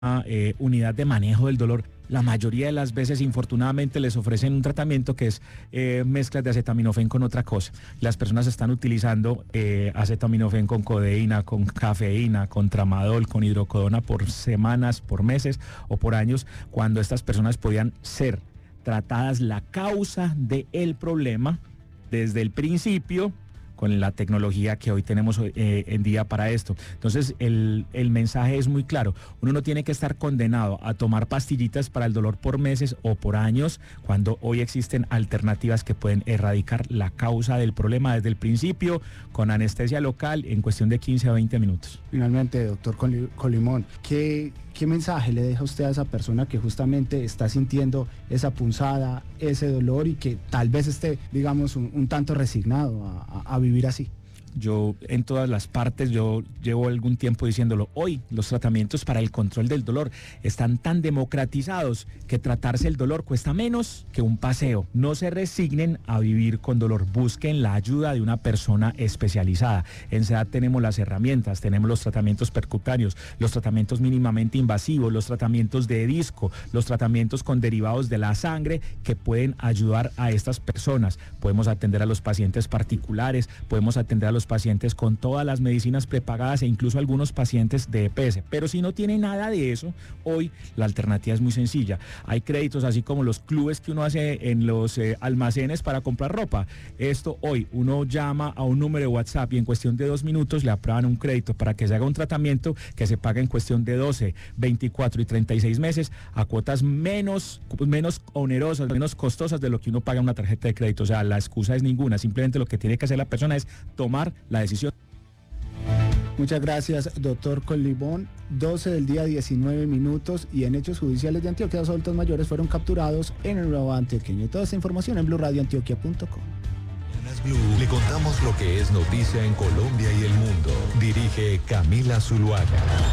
unidad de manejo del dolor, la mayoría de las veces, infortunadamente, les ofrecen un tratamiento que es mezclas de acetaminofén con otra cosa. Las personas están utilizando acetaminofén con codeína, con cafeína, con tramadol, con hidrocodona por semanas, por meses o por años, cuando estas personas podían ser tratadas la causa del problema desde el principio, con la tecnología que hoy tenemos en día para esto. Entonces, el mensaje es muy claro. Uno no tiene que estar condenado a tomar pastillitas para el dolor por meses o por años, cuando hoy existen alternativas que pueden erradicar la causa del problema desde el principio, con anestesia local, en cuestión de 15 a 20 minutos. Finalmente, doctor Colimón, ¿qué mensaje le deja usted a esa persona que justamente está sintiendo esa punzada, ese dolor y que tal vez esté, digamos, un tanto resignado a vivir así? Yo en todas las partes, yo llevo algún tiempo diciéndolo, hoy los tratamientos para el control del dolor están tan democratizados que tratarse el dolor cuesta menos que un paseo. No se resignen a vivir con dolor, busquen la ayuda de una persona especializada. En SEDAT tenemos las herramientas, tenemos los tratamientos percutáneos, los tratamientos mínimamente invasivos, los tratamientos de disco, los tratamientos con derivados de la sangre que pueden ayudar a estas personas. Podemos atender a los pacientes particulares, podemos atender a los pacientes con todas las medicinas prepagadas e incluso algunos pacientes de EPS. Pero si no tiene nada de eso, hoy la alternativa es muy sencilla. Hay créditos así como los clubes que uno hace en los almacenes para comprar ropa. Esto hoy uno llama a un número de WhatsApp y en cuestión de 2 minutos le aprueban un crédito para que se haga un tratamiento que se paga en cuestión de 12, 24 y 36 meses a cuotas menos onerosas, menos costosas de lo que uno paga en una tarjeta de crédito. O sea, la excusa es ninguna. Simplemente lo que tiene que hacer la persona es tomar la decisión. Muchas gracias, doctor Colimón. 12 del día, 19 minutos, y en hechos judiciales de Antioquia, 2 adultos mayores fueron capturados en el Nuevo Antioqueño. Toda esta información en BluRadioAntioquia.com. Blue, le contamos lo que es noticia en Colombia y el mundo. Dirige Camila Zuluaga.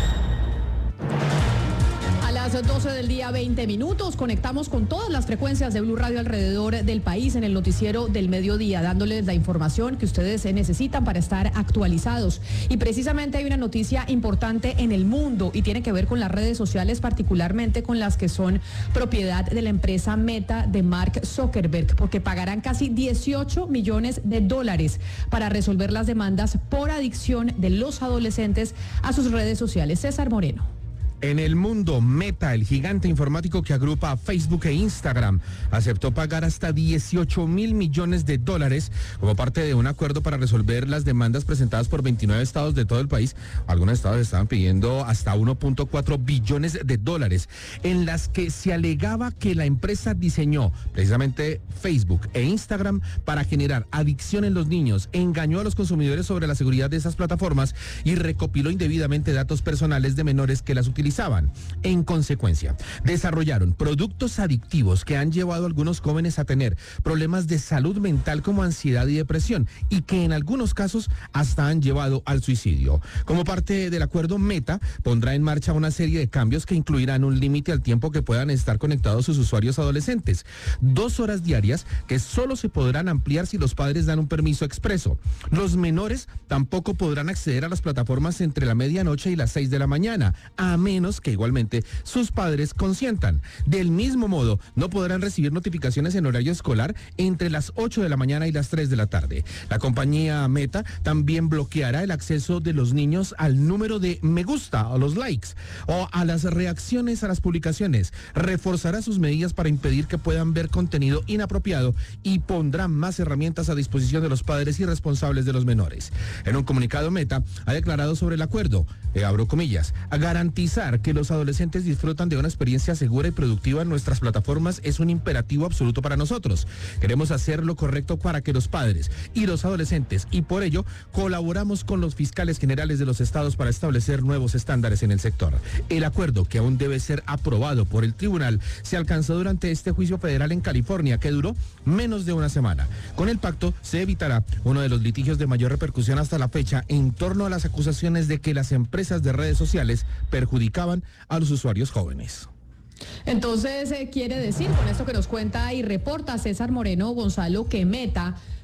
A las 12 del día, 20 minutos, conectamos con todas las frecuencias de Blue Radio alrededor del país en el noticiero del mediodía, dándoles la información que ustedes necesitan para estar actualizados. Y precisamente hay una noticia importante en el mundo y tiene que ver con las redes sociales, particularmente con las que son propiedad de la empresa Meta de Mark Zuckerberg, porque pagarán casi 18 millones de dólares para resolver las demandas por adicción de los adolescentes a sus redes sociales. César Moreno. En el mundo, Meta, el gigante informático que agrupa a Facebook e Instagram, aceptó pagar hasta 18 mil millones de dólares como parte de un acuerdo para resolver las demandas presentadas por 29 estados de todo el país. Algunos estados estaban pidiendo hasta 1.4 billones de dólares, en las que se alegaba que la empresa diseñó precisamente Facebook e Instagram para generar adicción en los niños, engañó a los consumidores sobre la seguridad de esas plataformas y recopiló indebidamente datos personales de menores que las utilizaban. En consecuencia, desarrollaron productos adictivos que han llevado a algunos jóvenes a tener problemas de salud mental como ansiedad y depresión, y que en algunos casos hasta han llevado al suicidio. Como parte del acuerdo, Meta pondrá en marcha una serie de cambios que incluirán un límite al tiempo que puedan estar conectados sus usuarios adolescentes, 2 horas diarias que solo se podrán ampliar si los padres dan un permiso expreso. Los menores tampoco podrán acceder a las plataformas entre la medianoche y las 6 de la mañana, a menos que igualmente sus padres consientan. Del mismo modo, no podrán recibir notificaciones en horario escolar entre las 8 de la mañana y las 3 de la tarde. La compañía Meta también bloqueará el acceso de los niños al número de me gusta, a los likes o a las reacciones a las publicaciones. Reforzará sus medidas para impedir que puedan ver contenido inapropiado y pondrá más herramientas a disposición de los padres y responsables de los menores. En un comunicado, Meta ha declarado sobre el acuerdo, abro comillas, a garantizar que los adolescentes disfrutan de una experiencia segura y productiva en nuestras plataformas es un imperativo absoluto para nosotros. Queremos hacer lo correcto para que los padres y los adolescentes, y por ello colaboramos con los fiscales generales de los estados para establecer nuevos estándares en el sector. El acuerdo, que aún debe ser aprobado por el tribunal, se alcanzó durante este juicio federal en California, que duró menos de una semana. Con el pacto se evitará uno de los litigios de mayor repercusión hasta la fecha en torno a las acusaciones de que las empresas de redes sociales perjudicaban a los usuarios jóvenes. Entonces, quiere decir, con esto que nos cuenta y reporta César Moreno, Gonzalo, que Meta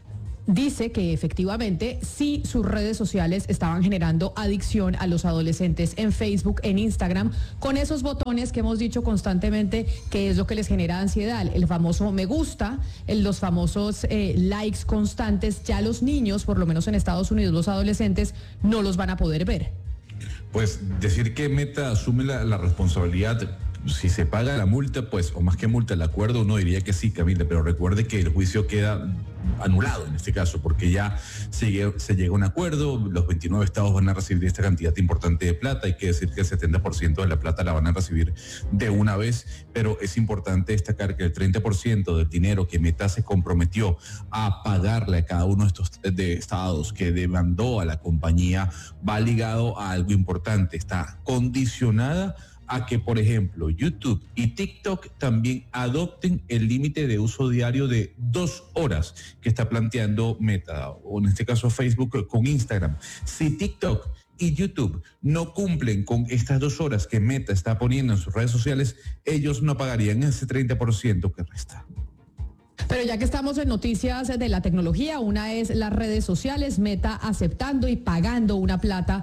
dice que efectivamente sí sus redes sociales estaban generando adicción a los adolescentes en Facebook, en Instagram, con esos botones que hemos dicho constantemente que es lo que les genera ansiedad, el famoso me gusta, los famosos likes constantes. Ya los niños, por lo menos en Estados Unidos, los adolescentes no los van a poder ver. Pues decir que Meta asume la responsabilidad, si se paga la multa, pues, o más que multa, el acuerdo, uno diría que sí, Camila, pero recuerde que el juicio queda anulado en este caso, porque ya se llega a un acuerdo, los 29 estados van a recibir esta cantidad importante de plata, hay que decir que el 70% de la plata la van a recibir de una vez, pero es importante destacar que el 30% del dinero que Meta se comprometió a pagarle a cada uno de estos estados que demandó a la compañía va ligado a algo importante, está condicionada a que, por ejemplo, YouTube y TikTok también adopten el límite de uso diario de 2 horas que está planteando Meta, o en este caso Facebook con Instagram. Si TikTok y YouTube no cumplen con estas 2 horas que Meta está poniendo en sus redes sociales, ellos no pagarían ese 30% que resta. Pero ya que estamos en noticias de la tecnología, una es las redes sociales, Meta aceptando y pagando una plata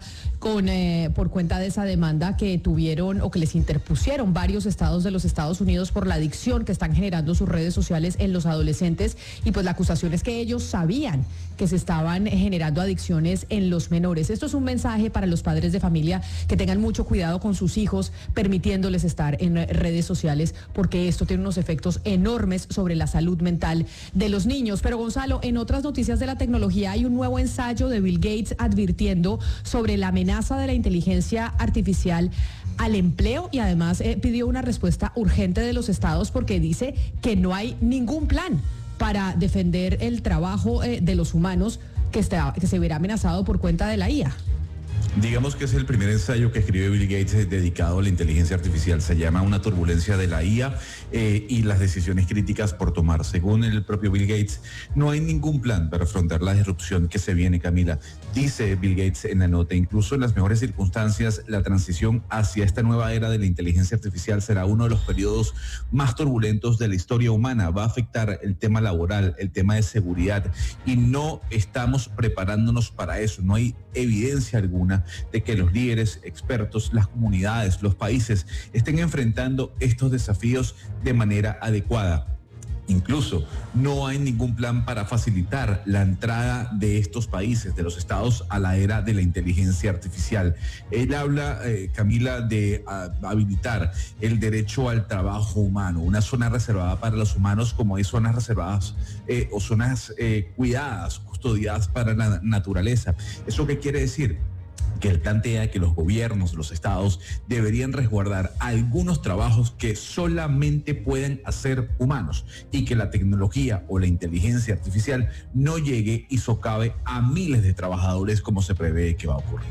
por cuenta de esa demanda que tuvieron o que les interpusieron varios estados de los Estados Unidos por la adicción que están generando sus redes sociales en los adolescentes, y pues la acusación es que ellos sabían que se estaban generando adicciones en los menores. Esto es un mensaje para los padres de familia que tengan mucho cuidado con sus hijos permitiéndoles estar en redes sociales, porque esto tiene unos efectos enormes sobre la salud mental de los niños. Pero Gonzalo, en otras noticias de la tecnología hay un nuevo ensayo de Bill Gates advirtiendo sobre la amenaza de la inteligencia artificial al empleo, y además pidió una respuesta urgente de los estados porque dice que no hay ningún plan para defender el trabajo de los humanos que se verá amenazado por cuenta de la IA. Digamos que es el primer ensayo que escribe Bill Gates dedicado a la inteligencia artificial. Se llama Una turbulencia de la IA y las decisiones críticas por tomar. Según el propio Bill Gates, no hay ningún plan para afrontar la disrupción que se viene, Camila. Dice Bill Gates en la nota, incluso en las mejores circunstancias, la transición hacia esta nueva era de la inteligencia artificial será uno de los periodos más turbulentos de la historia humana. Va a afectar el tema laboral, el tema de seguridad, y no estamos preparándonos para eso. No hay evidencia alguna de que los líderes, expertos, las comunidades, los países estén enfrentando estos desafíos de manera adecuada. Incluso no hay ningún plan para facilitar la entrada de estos países, de los estados, a la era de la inteligencia artificial. Él habla, Camila, de habilitar el derecho al trabajo humano, una zona reservada para los humanos, como hay zonas reservadas o zonas cuidadas, custodiadas para la naturaleza. ¿Eso qué quiere decir? Que él plantea que los gobiernos, los estados, deberían resguardar algunos trabajos que solamente pueden hacer humanos, y que la tecnología o la inteligencia artificial no llegue y socave a miles de trabajadores como se prevé que va a ocurrir.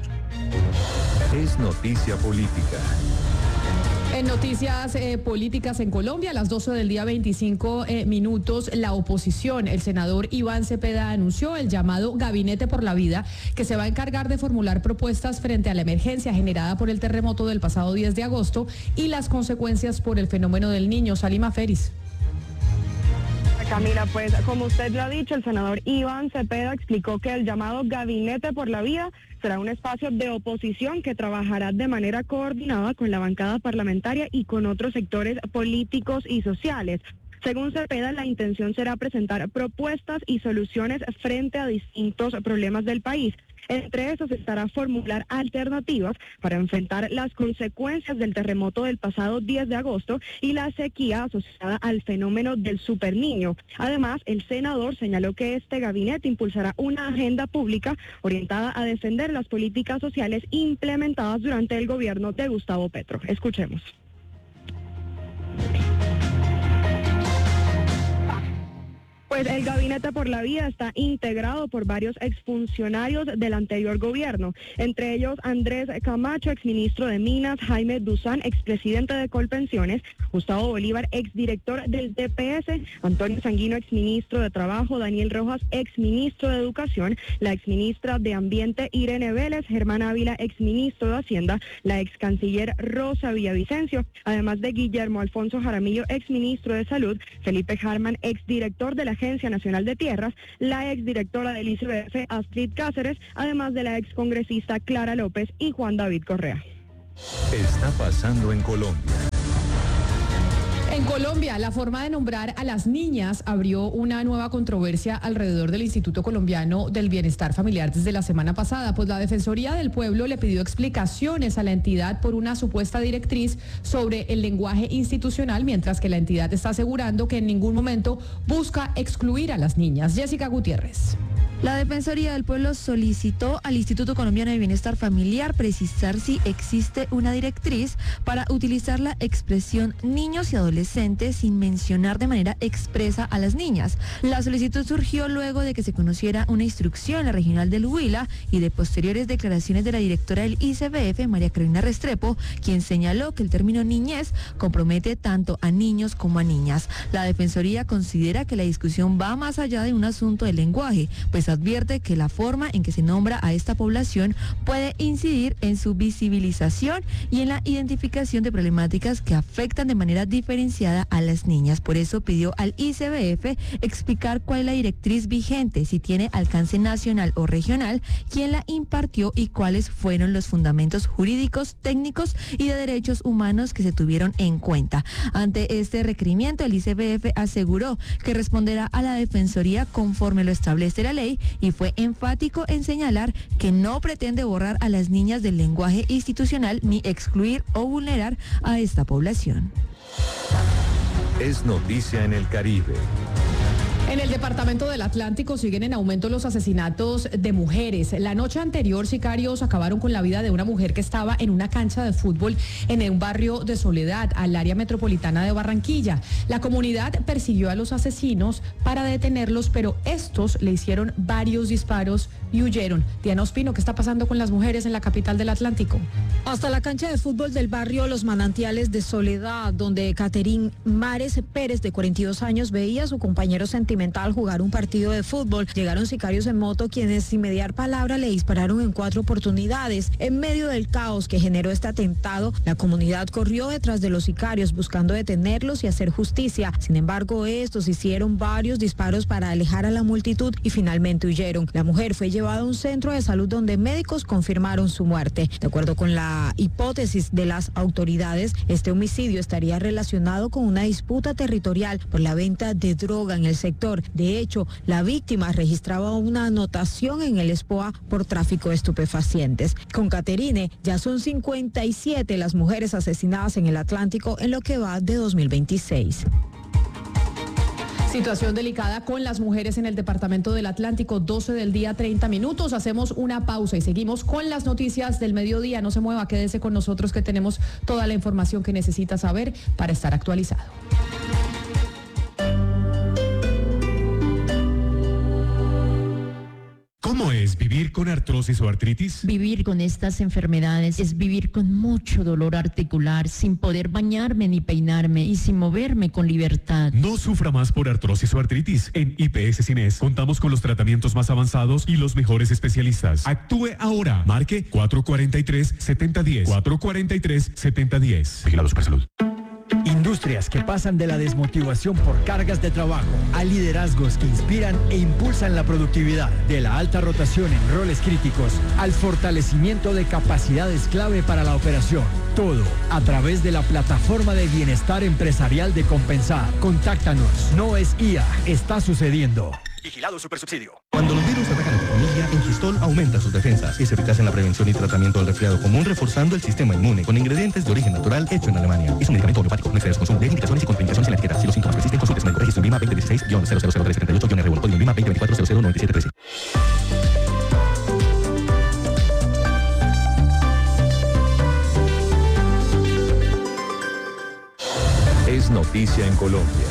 Es noticia política. En noticias políticas en Colombia, a las 12 del día 25 minutos, la oposición, el senador Iván Cepeda, anunció el llamado Gabinete por la Vida, que se va a encargar de formular propuestas frente a la emergencia generada por el terremoto del pasado 10 de agosto y las consecuencias por el fenómeno del Niño. Salima Feris. Camila, pues como usted lo ha dicho, el senador Iván Cepeda explicó que el llamado Gabinete por la Vida será un espacio de oposición que trabajará de manera coordinada con la bancada parlamentaria y con otros sectores políticos y sociales. Según Cepeda, la intención será presentar propuestas y soluciones frente a distintos problemas del país. Entre esos estará formular alternativas para enfrentar las consecuencias del terremoto del pasado 10 de agosto y la sequía asociada al fenómeno del superniño. Además, el senador señaló que este gabinete impulsará una agenda pública orientada a defender las políticas sociales implementadas durante el gobierno de Gustavo Petro. Escuchemos. Pues el Gabinete por la Vida está integrado por varios exfuncionarios del anterior gobierno, entre ellos Andrés Camacho, exministro de Minas, Jaime Duzán, expresidente de Colpensiones, Gustavo Bolívar, exdirector del TPS, Antonio Sanguino, exministro de Trabajo, Daniel Rojas, exministro de Educación, la exministra de Ambiente Irene Vélez, Germán Ávila, exministro de Hacienda, la excanciller Rosa Villavicencio, además de Guillermo Alfonso Jaramillo, exministro de Salud, Felipe Harman, exdirector de la Agencia Agencia Nacional de Tierras, la exdirectora del ICBF, Astrid Cáceres, además de la excongresista Clara López y Juan David Correa. Está pasando en Colombia. En Colombia, la forma de nombrar a las niñas abrió una nueva controversia alrededor del Instituto Colombiano del Bienestar Familiar desde la semana pasada, pues la Defensoría del Pueblo le pidió explicaciones a la entidad por una supuesta directriz sobre el lenguaje institucional, mientras que la entidad está asegurando que en ningún momento busca excluir a las niñas. Jessica Gutiérrez. La Defensoría del Pueblo solicitó al Instituto Colombiano de Bienestar Familiar precisar si existe una directriz para utilizar la expresión niños y adolescentes sin mencionar de manera expresa a las niñas. La solicitud surgió luego de que se conociera una instrucción en la regional del Huila y de posteriores declaraciones de la directora del ICBF, María Carolina Restrepo, quien señaló que el término niñez compromete tanto a niños como a niñas. La Defensoría considera que la discusión va más allá de un asunto de lenguaje, pues advierte que la forma en que se nombra a esta población puede incidir en su visibilización y en la identificación de problemáticas que afectan de manera diferenciada a las niñas. Por eso pidió al ICBF explicar cuál es la directriz vigente, si tiene alcance nacional o regional, quién la impartió y cuáles fueron los fundamentos jurídicos, técnicos y de derechos humanos que se tuvieron en cuenta. Ante este requerimiento, el ICBF aseguró que responderá a la Defensoría conforme lo establece la ley y fue enfático en señalar que no pretende borrar a las niñas del lenguaje institucional ni excluir o vulnerar a esta población. Es noticia en el Caribe. En el departamento del Atlántico siguen en aumento los asesinatos de mujeres. La noche anterior, sicarios acabaron con la vida de una mujer que estaba en una cancha de fútbol en un barrio de Soledad, al área metropolitana de Barranquilla. La comunidad persiguió a los asesinos para detenerlos, pero estos le hicieron varios disparos y huyeron. Diana Ospino, ¿qué está pasando con las mujeres en la capital del Atlántico? Hasta la cancha de fútbol del barrio Los Manantiales de Soledad, donde Caterín Mares Pérez, de 42 años, veía a su compañero sentimental jugar un partido de fútbol. Llegaron sicarios en moto quienes sin mediar palabra le dispararon en 4 oportunidades. En medio del caos que generó este atentado, la comunidad corrió detrás de los sicarios buscando detenerlos y hacer justicia. Sin embargo, estos hicieron varios disparos para alejar a la multitud y finalmente huyeron. La mujer fue llevada a un centro de salud donde médicos confirmaron su muerte. De acuerdo con la hipótesis de las autoridades, este homicidio estaría relacionado con una disputa territorial por la venta de droga en el sector. De hecho, la víctima registraba una anotación en el SPOA por tráfico de estupefacientes. Con Caterine, ya son 57 las mujeres asesinadas en el Atlántico en lo que va de 2026. Situación delicada con las mujeres en el departamento del Atlántico, 12 del día, 30 minutos. Hacemos una pausa y seguimos con las noticias del mediodía. No se mueva, quédese con nosotros que tenemos toda la información que necesita saber para estar actualizado. ¿Cómo es vivir con artrosis o artritis? Vivir con estas enfermedades es vivir con mucho dolor articular, sin poder bañarme ni peinarme y sin moverme con libertad. No sufra más por artrosis o artritis. En IPS Cines contamos con los tratamientos más avanzados y los mejores especialistas. Actúe ahora. Marque 443-7010. 443-7010. Vigilado Supersalud. Industrias que pasan de la desmotivación por cargas de trabajo a liderazgos que inspiran e impulsan la productividad, de la alta rotación en roles críticos al fortalecimiento de capacidades clave para la operación. Todo a través de la plataforma de bienestar empresarial de Compensar. Contáctanos. No es IA, está sucediendo. Vigilado Supersubsidio. Cuando los virus atacan a tu familia, Engistol aumenta sus defensas. Es eficaz en la prevención y tratamiento del resfriado común, reforzando el sistema inmune con ingredientes de origen natural hecho en Alemania. Es un medicamento homeopático. No excedes consumo de indicaciones y contraindicaciones en la etiqueta. Si los síntomas persisten, consulte médico. Registro INVIMA 2016-00378-R1. Código INVIMA 2024-009713. Es noticia en Colombia.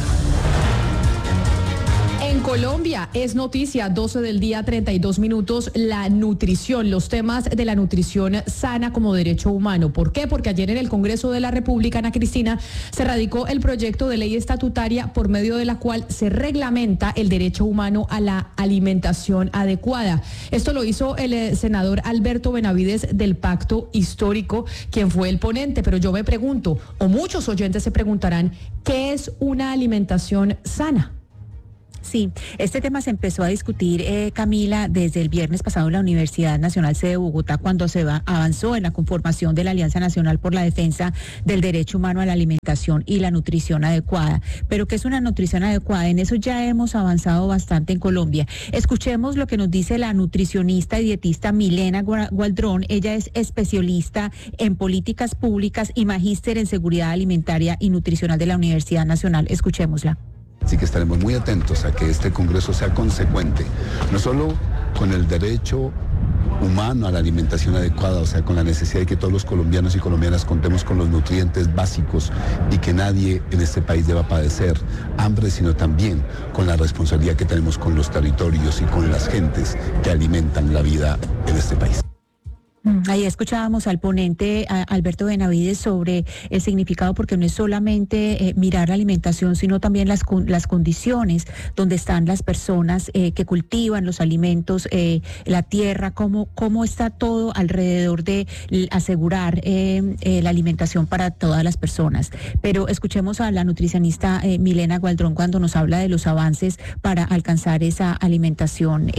En Colombia es noticia, 12 del día, 32 minutos, la nutrición, los temas de la nutrición sana como derecho humano. ¿Por qué? Porque ayer en el Congreso de la República, Ana Cristina, se radicó el proyecto de ley estatutaria por medio de la cual se reglamenta el derecho humano a la alimentación adecuada. Esto lo hizo el senador Alberto Benavides del Pacto Histórico, quien fue el ponente. Pero yo me pregunto, o muchos oyentes se preguntarán, ¿qué es una alimentación sana? Sí, este tema se empezó a discutir, Camila, desde el viernes pasado en la Universidad Nacional Sede de Bogotá, cuando se avanzó en la conformación de la Alianza Nacional por la Defensa del Derecho Humano a la Alimentación y la Nutrición Adecuada. Pero ¿qué es una nutrición adecuada? En eso ya hemos avanzado bastante en Colombia. Escuchemos lo que nos dice la nutricionista y dietista Milena Gualdrón. Ella es especialista en políticas públicas y magíster en seguridad alimentaria y nutricional de la Universidad Nacional. Escuchémosla. Así que estaremos muy atentos a que este Congreso sea consecuente, no solo con el derecho humano a la alimentación adecuada, o sea, con la necesidad de que todos los colombianos y colombianas contemos con los nutrientes básicos y que nadie en este país deba padecer hambre, sino también con la responsabilidad que tenemos con los territorios y con las gentes que alimentan la vida en este país. Ahí escuchábamos al ponente Alberto Benavides sobre el significado, porque no es solamente mirar la alimentación, sino también las condiciones donde están las personas que cultivan los alimentos, la tierra, cómo está todo alrededor de asegurar la alimentación para todas las personas. Pero escuchemos a la nutricionista Milena Gualdrón cuando nos habla de los avances para alcanzar esa alimentación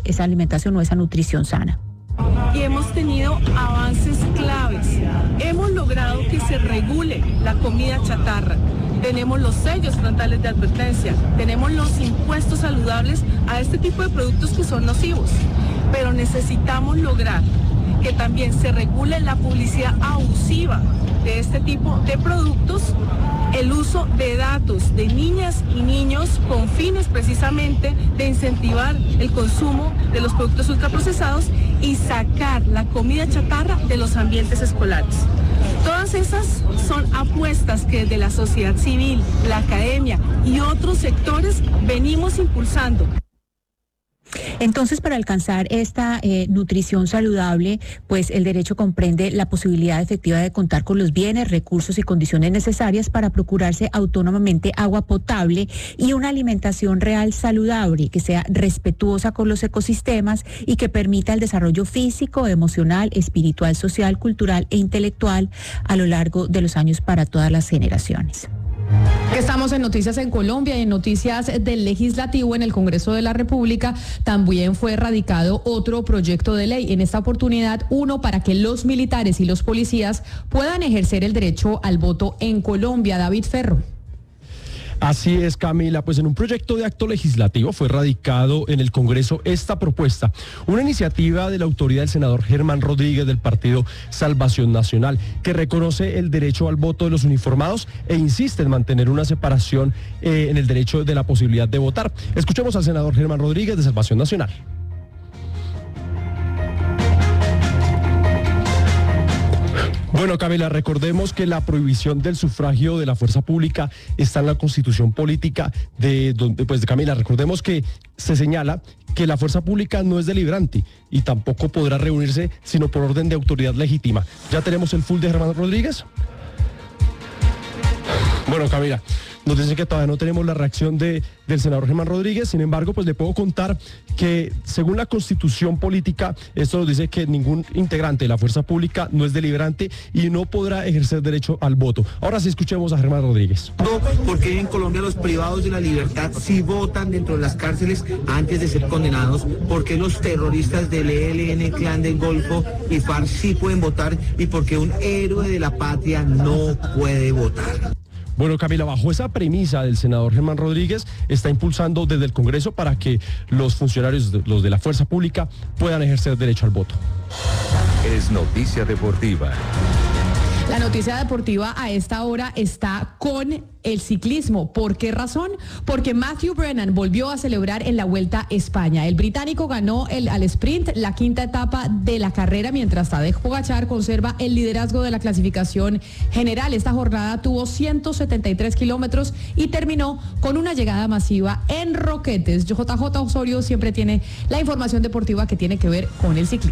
o esa nutrición sana. Y hemos tenido avances claves. Hemos logrado que se regule la comida chatarra. Tenemos los sellos frontales de advertencia, tenemos los impuestos saludables a este tipo de productos que son nocivos. Pero necesitamos lograr que también se regule la publicidad abusiva de este tipo de productos, el uso de datos de niñas y niños con fines precisamente de incentivar el consumo de los productos ultraprocesados y sacar la comida chatarra de los ambientes escolares. Todas esas son apuestas que desde la sociedad civil, la academia y otros sectores venimos impulsando. Entonces, para alcanzar esta nutrición saludable, pues el derecho comprende la posibilidad efectiva de contar con los bienes, recursos y condiciones necesarias para procurarse autónomamente agua potable y una alimentación real saludable, que sea respetuosa con los ecosistemas y que permita el desarrollo físico, emocional, espiritual, social, cultural e intelectual a lo largo de los años para todas las generaciones. Estamos en Noticias en Colombia y en Noticias del Legislativo. En el Congreso de la República también fue radicado otro proyecto de ley. En esta oportunidad, uno para que los militares y los policías puedan ejercer el derecho al voto en Colombia. David Ferro. Así es, Camila, pues en un proyecto de acto legislativo fue radicado en el Congreso esta propuesta, una iniciativa de la autoría del senador Germán Rodríguez del partido Salvación Nacional, que reconoce el derecho al voto de los uniformados e insiste en mantener una separación en el derecho de la posibilidad de votar. Escuchemos al senador Germán Rodríguez de Salvación Nacional. Bueno, Camila, recordemos que la prohibición del sufragio de la fuerza pública está en la Constitución Política de donde, pues, Camila, recordemos que se señala que la fuerza pública no es deliberante y tampoco podrá reunirse sino por orden de autoridad legítima. ¿Ya tenemos el full de Germán Rodríguez? Bueno, Camila, nos dicen que todavía no tenemos la reacción del senador Germán Rodríguez. Sin embargo, pues le puedo contar que según la Constitución Política, esto nos dice que ningún integrante de la fuerza pública no es deliberante y no podrá ejercer derecho al voto. Ahora sí escuchemos a Germán Rodríguez. Porque en Colombia los privados de la libertad sí votan dentro de las cárceles antes de ser condenados, porque los terroristas del ELN, Clan del Golfo y FARC sí pueden votar y porque un héroe de la patria no puede votar. Bueno, Camila, bajo esa premisa del senador Germán Rodríguez, está impulsando desde el Congreso para que los funcionarios, los de la fuerza pública, puedan ejercer derecho al voto. Es noticia deportiva. La noticia deportiva a esta hora está con el ciclismo. ¿Por qué razón? Porque Matthew Brennan volvió a celebrar en la Vuelta a España. El británico ganó al sprint la quinta etapa de la carrera, mientras Tadej Pogačar conserva el liderazgo de la clasificación general. Esta jornada tuvo 173 kilómetros y terminó con una llegada masiva en Roquetes. JJ Osorio siempre tiene la información deportiva que tiene que ver con el ciclismo.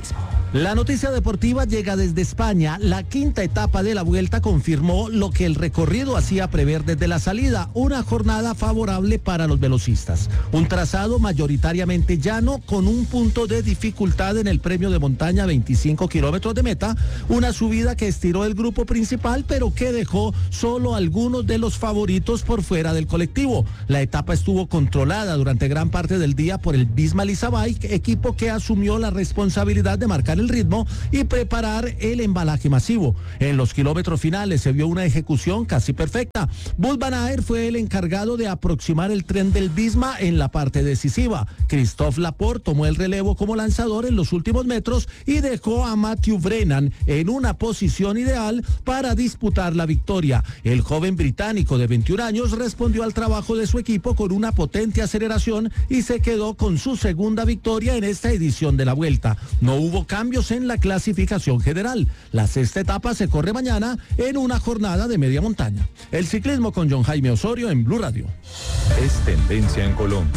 La noticia deportiva llega desde España. La quinta etapa de la Vuelta confirmó lo que el recorrido hacía prever desde la salida, una jornada favorable para los velocistas. Un trazado mayoritariamente llano con un punto de dificultad en el premio de montaña, 25 kilómetros de meta, una subida que estiró el grupo principal pero que dejó solo algunos de los favoritos por fuera del colectivo. La etapa estuvo controlada durante gran parte del día por el Visma Lease a Bike, equipo que asumió la responsabilidad de marcar el ritmo y preparar el embalaje masivo. En los kilómetros finales se vio una ejecución casi perfecta. Wout van Aert fue el encargado de aproximar el tren del Visma en la parte decisiva. Christophe Laporte tomó el relevo como lanzador en los últimos metros y dejó a Matthew Brennan en una posición ideal para disputar la victoria. El joven británico de 21 años respondió al trabajo de su equipo con una potente aceleración y se quedó con su segunda victoria en esta edición de la Vuelta. No hubo cambios en la clasificación general. La sexta etapa se corre mañana en una jornada de media montaña. El ciclismo con John Jaime Osorio en Blue Radio. Es tendencia en Colombia.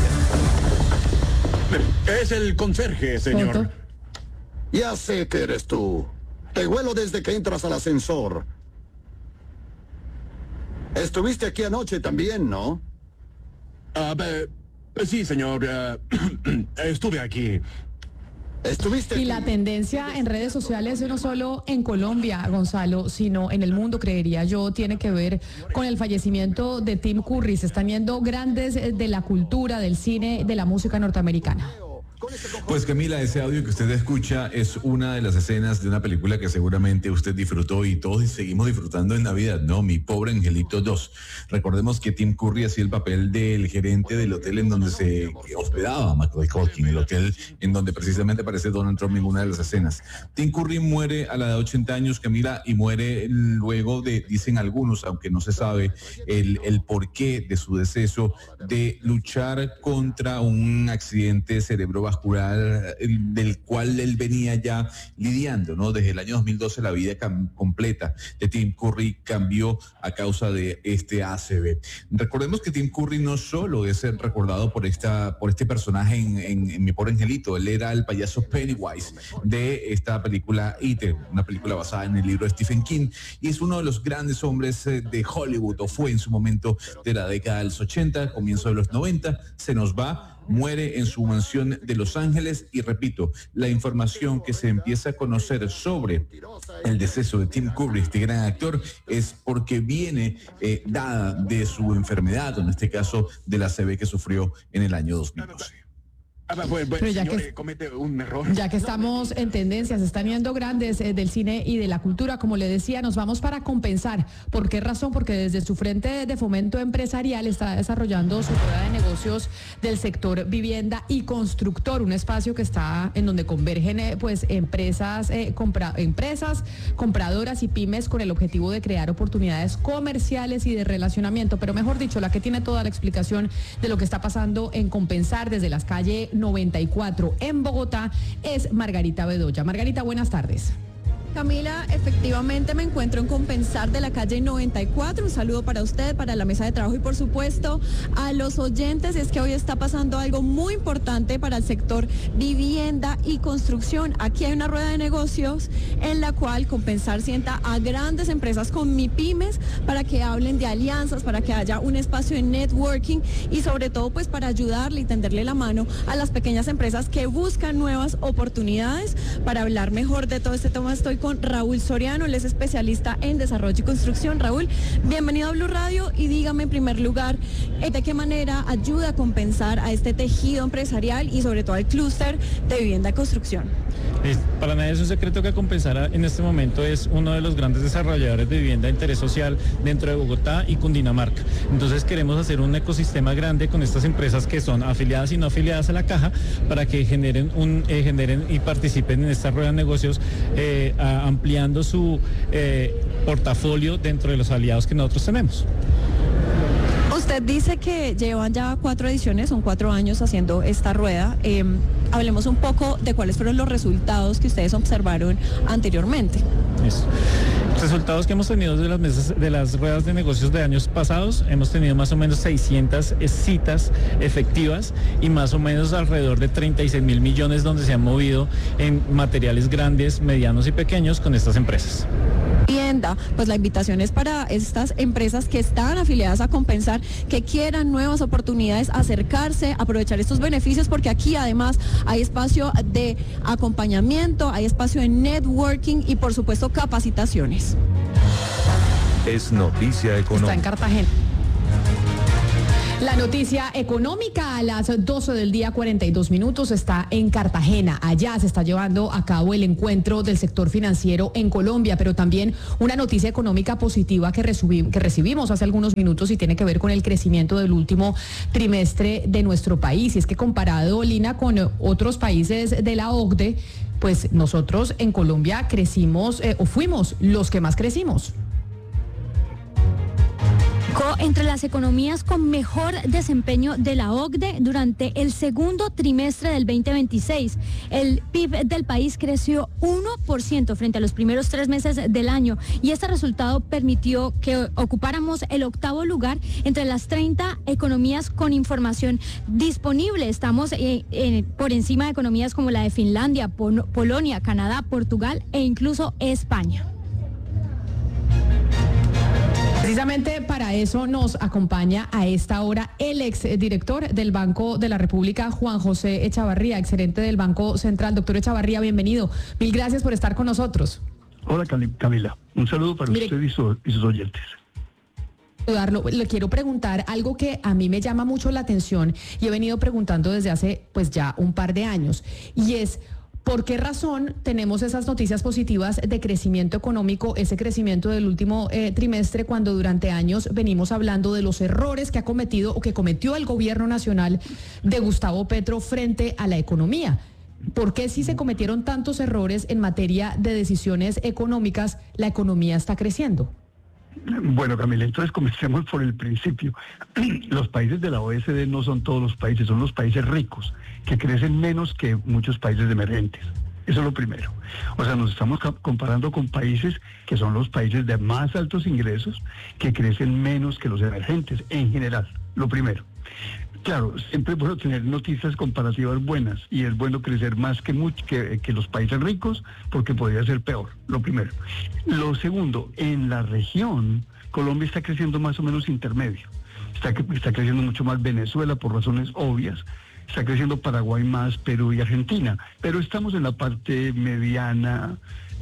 Es el conserje, señor. ¿Foto? Ya sé que eres tú. Te huelo desde que entras al ascensor. Estuviste aquí anoche también, ¿no? Sí, señor. Estuve aquí. Y la tendencia en redes sociales, no solo en Colombia, Gonzalo, sino en el mundo, creería yo, tiene que ver con el fallecimiento de Tim Curry. Se están yendo grandes de la cultura, del cine, de la música norteamericana. Pues Camila, ese audio que usted escucha es una de las escenas de una película que seguramente usted disfrutó y todos seguimos disfrutando en Navidad, ¿no? Mi pobre angelito 2. Recordemos que Tim Curry hacía el papel del gerente del hotel en donde se hospedaba Macaulay Culkin, el hotel en donde precisamente aparece Donald Trump en una de las escenas. Tim Curry muere a la edad de 80 años, Camila, y muere luego de, dicen algunos, aunque no se sabe el porqué de su deceso, de luchar contra un accidente cerebrovascular del cual él venía ya lidiando, ¿no? Desde el año 2012 la vida completa de Tim Curry cambió a causa de este ACV. Recordemos que Tim Curry no solo es recordado por este personaje en Mi Pobre Angelito, él era el payaso Pennywise de esta película It, una película basada en el libro de Stephen King, y es uno de los grandes hombres de Hollywood, o fue en su momento de la década de los 80, comienzo de los 90, se nos va. Muere en su mansión de Los Ángeles y repito, la información que se empieza a conocer sobre el deceso de Tim Curry, este gran actor, es porque viene dada de su enfermedad, o en este caso de la ACV que sufrió en el año 2012. Pero ya señor, comete un error. Ya que estamos en tendencias, están yendo grandes del cine y de la cultura, como le decía, nos vamos para compensar. ¿Por qué razón? Porque desde su frente de fomento empresarial está desarrollando su rueda de negocios del sector vivienda y constructor, un espacio que está en donde convergen empresas, compradoras y pymes con el objetivo de crear oportunidades comerciales y de relacionamiento, pero mejor dicho, la que tiene toda la explicación de lo que está pasando en Compensar desde las calles 94 en Bogotá es Margarita Bedoya. Margarita, buenas tardes. Camila, efectivamente me encuentro en Compensar de la calle 94. Un saludo para usted, para la mesa de trabajo y por supuesto a los oyentes. Es que hoy está pasando algo muy importante para el sector vivienda y construcción. Aquí hay una rueda de negocios en la cual Compensar sienta a grandes empresas con MIPYMES para que hablen de alianzas, para que haya un espacio de networking y sobre todo pues para ayudarle y tenderle la mano a las pequeñas empresas que buscan nuevas oportunidades. Para hablar mejor de todo este tema estoy con Raúl Soriano, él es especialista en desarrollo y construcción. Raúl, bienvenido a Blue Radio y dígame en primer lugar, ¿de qué manera ayuda a Compensar a este tejido empresarial y sobre todo al clúster de vivienda y construcción? Para nadie es un secreto que Compensar en este momento es uno de los grandes desarrolladores de vivienda de interés social dentro de Bogotá y Cundinamarca. Entonces queremos hacer un ecosistema grande con estas empresas que son afiliadas y no afiliadas a la caja para que generen y participen en esta rueda de negocios ampliando su portafolio dentro de los aliados que nosotros tenemos. O Usted dice que llevan ya 4 ediciones, son 4 años haciendo esta rueda. Hablemos un poco de cuáles fueron los resultados que ustedes observaron anteriormente. Eso. Resultados que hemos tenido de las mesas, de las ruedas de negocios de años pasados, hemos tenido más o menos 600 citas efectivas y más o menos alrededor de 36.000 millones donde se han movido en materiales grandes, medianos y pequeños con estas empresas. Vivienda, pues la invitación es para estas empresas que están afiliadas a Compensar, que quieran nuevas oportunidades, acercarse, aprovechar estos beneficios, porque aquí además hay espacio de acompañamiento, hay espacio de networking y por supuesto capacitaciones. Es noticia económica. Está en Cartagena. La noticia económica a las 12 del día 42 minutos está en Cartagena. Allá se está llevando a cabo el encuentro del sector financiero en Colombia, pero también una noticia económica positiva que recibimos hace algunos minutos y tiene que ver con el crecimiento del último trimestre de nuestro país. Y es que comparado, Lina, con otros países de la OCDE, pues nosotros en Colombia crecimos o fuimos los que más crecimos. Entre las economías con mejor desempeño de la OCDE durante el segundo trimestre del 2026. El PIB del país creció 1% frente a los primeros 3 meses del año y este resultado permitió que ocupáramos el 8º lugar entre las 30 economías con información disponible. Estamos por encima de economías como la de Finlandia, Polonia, Canadá, Portugal e incluso España. Precisamente para eso nos acompaña a esta hora el exdirector del Banco de la República, Juan José Echavarría, exgerente del Banco Central. Doctor Echavarría, bienvenido. Mil gracias por estar con nosotros. Hola Camila, un saludo para usted y sus oyentes. Le quiero preguntar algo que a mí me llama mucho la atención y he venido preguntando desde hace pues ya un par de años, y es: ¿por qué razón tenemos esas noticias positivas de crecimiento económico, ese crecimiento del último trimestre, cuando durante años venimos hablando de los errores que ha cometido o que cometió el gobierno nacional de Gustavo Petro frente a la economía? ¿Por qué si se cometieron tantos errores en materia de decisiones económicas, la economía está creciendo? Bueno, Camila, entonces comencemos por el principio. Los países de la OECD no son todos los países, son los países ricos, que crecen menos que muchos países emergentes. Eso es lo primero. O sea, nos estamos comparando con países que son los países de más altos ingresos, que crecen menos que los emergentes, en general, lo primero. Claro, siempre es bueno tener noticias comparativas buenas y es bueno crecer más que los países ricos, porque podría ser peor, lo primero. Lo segundo, en la región, Colombia está creciendo más o menos intermedio. Está creciendo mucho más Venezuela por razones obvias. Está creciendo Paraguay más, Perú y Argentina, pero estamos en la parte mediana.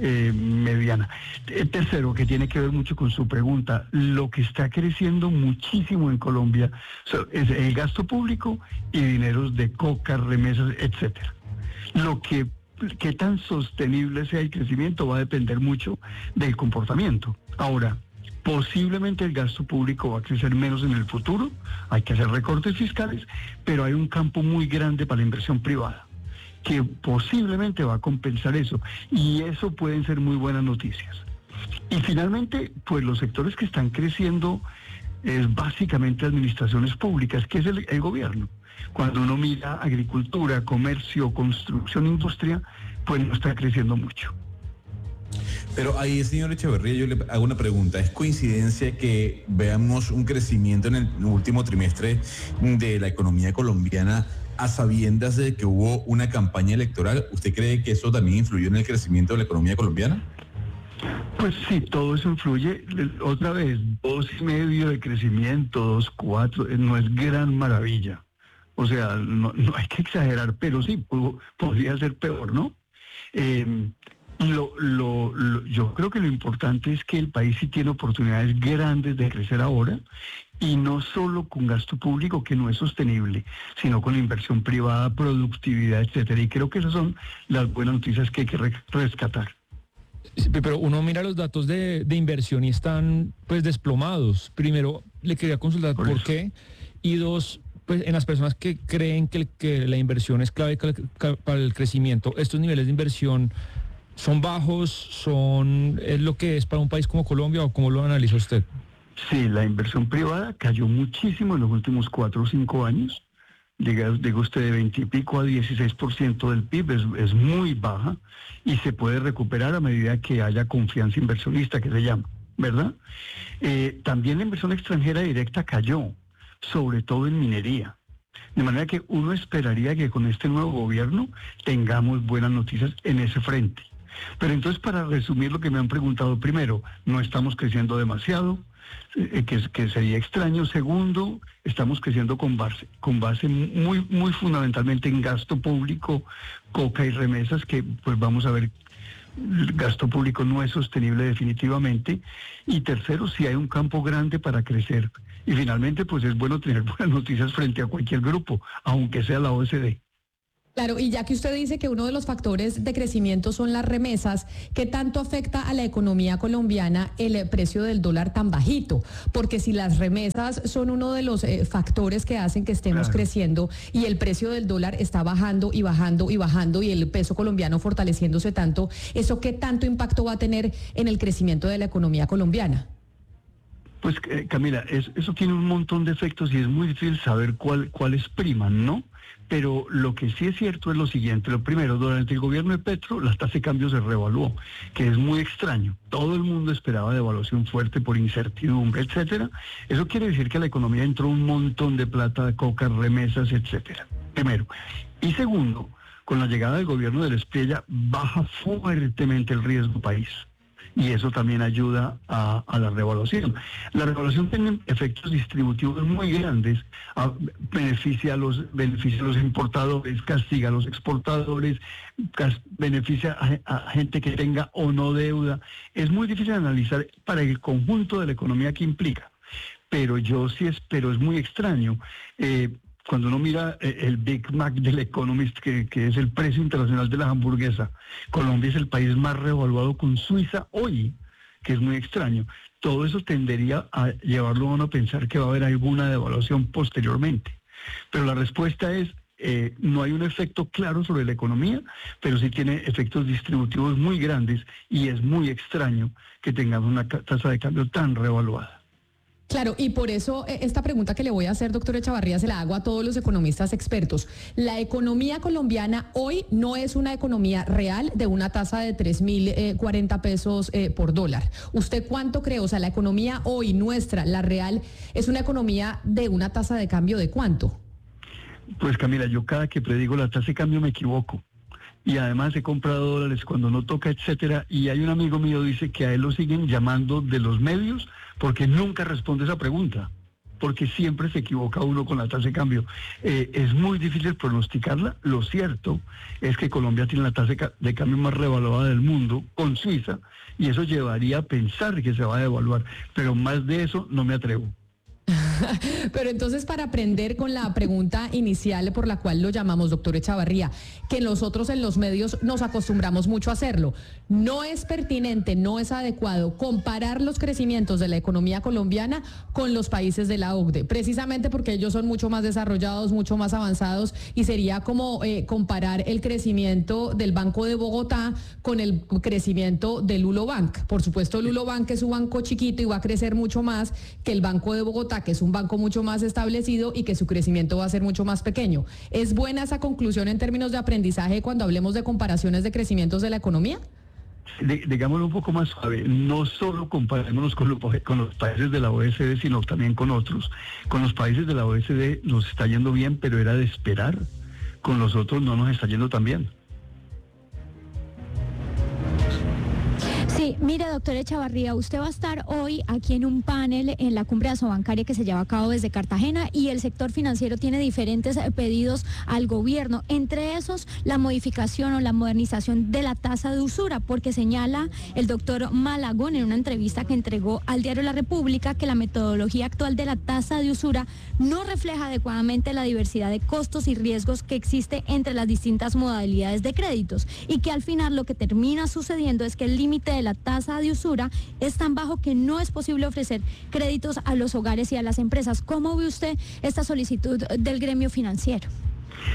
Tercero, que tiene que ver mucho con su pregunta, lo que está creciendo muchísimo en Colombia es el gasto público y dineros de coca, remesas, etcétera. Qué tan sostenible sea el crecimiento va a depender mucho del comportamiento. Ahora, posiblemente el gasto público va a crecer menos en el futuro, hay que hacer recortes fiscales, pero hay un campo muy grande para la inversión privada, que posiblemente va a compensar eso, y eso pueden ser muy buenas noticias. Y finalmente, pues los sectores que están creciendo es básicamente administraciones públicas, que es el gobierno. Cuando uno mira agricultura, comercio, construcción, industria, pues no está creciendo mucho. Pero ahí, señor Echeverría, yo le hago una pregunta. ¿Es coincidencia que veamos un crecimiento en el último trimestre de la economía colombiana a sabiendas de que hubo una campaña electoral? ¿Usted cree que eso también influyó en el crecimiento de la economía colombiana? Pues sí, todo eso influye. Otra vez, 2,5 de crecimiento, 2,4, no es gran maravilla. O sea, no hay que exagerar, pero sí, podría ser peor, ¿no? Yo creo que lo importante es que el país sí tiene oportunidades grandes de crecer ahora, y no solo con gasto público que no es sostenible, sino con inversión privada, productividad, etcétera. Y creo que esas son las buenas noticias que hay que rescatar. Pero uno mira los datos de inversión y están pues desplomados. Primero, le quería consultar por qué, y dos, pues en las personas que creen que la inversión es clave para el crecimiento, estos niveles de inversión ¿son bajos? ¿Es lo que es para un país como Colombia, o cómo lo analiza usted? Sí, la inversión privada cayó muchísimo en los últimos 4 o 5 años. Diga usted de 20 y pico a 16% del PIB, es muy baja y se puede recuperar a medida que haya confianza inversionista, que se llama, ¿verdad? También la inversión extranjera directa cayó, sobre todo en minería. De manera que uno esperaría que con este nuevo gobierno tengamos buenas noticias en ese frente. Pero entonces, para resumir lo que me han preguntado, primero, no estamos creciendo demasiado, que sería extraño. Segundo, estamos creciendo con base muy fundamentalmente en gasto público, coca y remesas, que pues vamos a ver, el gasto público no es sostenible definitivamente. Y tercero, si hay un campo grande para crecer. Y finalmente, pues es bueno tener buenas noticias frente a cualquier grupo, aunque sea la OCDE. Claro, y ya que usted dice que uno de los factores de crecimiento son las remesas, ¿qué tanto afecta a la economía colombiana el precio del dólar tan bajito? Porque si las remesas son uno de los factores que hacen que estemos creciendo y el precio del dólar está bajando y bajando y bajando y el peso colombiano fortaleciéndose tanto, ¿eso qué tanto impacto va a tener en el crecimiento de la economía colombiana? Pues Camila, eso tiene un montón de efectos y es muy difícil saber cuáles priman, ¿no? Pero lo que sí es cierto es lo siguiente. Lo primero, durante el gobierno de Petro, la tasa de cambio se revaluó, que es muy extraño. Todo el mundo esperaba devaluación fuerte por incertidumbre, etcétera. Eso quiere decir que a la economía entró un montón de plata, de coca, remesas, etcétera. Primero. Y segundo, con la llegada del gobierno de Espriella, baja fuertemente el riesgo país. Y eso también ayuda a la revaluación. La revaluación tiene efectos distributivos muy grandes, beneficia a los importadores, castiga a los exportadores, beneficia a gente que tenga o no deuda. Es muy difícil analizar para el conjunto de la economía que implica, pero es muy extraño. Cuando uno mira el Big Mac del Economist, que es el precio internacional de la hamburguesa, Colombia es el país más revaluado con Suiza hoy, que es muy extraño. Todo eso tendería a llevarlo a uno a pensar que va a haber alguna devaluación posteriormente. Pero la respuesta es, no hay un efecto claro sobre la economía, pero sí tiene efectos distributivos muy grandes y es muy extraño que tengamos una tasa de cambio tan revaluada. Claro, y por eso esta pregunta que le voy a hacer, doctor Echavarría, se la hago a todos los economistas expertos. La economía colombiana hoy no es una economía real de una tasa de 3.040 pesos por dólar. ¿Usted cuánto cree? O sea, la economía hoy nuestra, la real, es una economía de una tasa de cambio de ¿cuánto? Pues Camila, yo cada que predigo la tasa de cambio me equivoco. Y además he comprado dólares cuando no toca, etcétera. Y hay un amigo mío dice que a él lo siguen llamando de los medios porque nunca responde esa pregunta, porque siempre se equivoca uno con la tasa de cambio. Es muy difícil pronosticarla. Lo cierto es que Colombia tiene la tasa de cambio más revaluada del mundo con Suiza y eso llevaría a pensar que se va a devaluar, pero más de eso no me atrevo. Pero entonces, para aprender con la pregunta inicial por la cual lo llamamos, doctor Echavarría, que nosotros en los medios nos acostumbramos mucho a hacerlo, no es pertinente, no es adecuado comparar los crecimientos de la economía colombiana con los países de la OCDE, precisamente porque ellos son mucho más desarrollados, mucho más avanzados, y sería como comparar el crecimiento del Banco de Bogotá con el crecimiento del Lulo Bank. Por supuesto, el Lulo Bank es un banco chiquito y va a crecer mucho más que el Banco de Bogotá, que es un banco mucho más establecido y que su crecimiento va a ser mucho más pequeño. ¿Es buena esa conclusión en términos de aprendizaje cuando hablemos de comparaciones de crecimientos de la economía? Digámoslo un poco más suave, no solo comparémonos con los países de la OECD, sino también con otros. Con los países de la OECD nos está yendo bien, pero era de esperar. Con los otros no nos está yendo tan bien. Sí, mire, doctor Echavarría, usted va a estar hoy aquí en un panel en la cumbre asobancaria que se lleva a cabo desde Cartagena y el sector financiero tiene diferentes pedidos al gobierno, entre esos la modificación o la modernización de la tasa de usura, porque señala el doctor Malagón en una entrevista que entregó al diario La República que la metodología actual de la tasa de usura no refleja adecuadamente la diversidad de costos y riesgos que existe entre las distintas modalidades de créditos y que al final lo que termina sucediendo es que el límite de la tasa de usura es tan bajo que no es posible ofrecer créditos a los hogares y a las empresas. ¿Cómo ve usted esta solicitud del gremio financiero?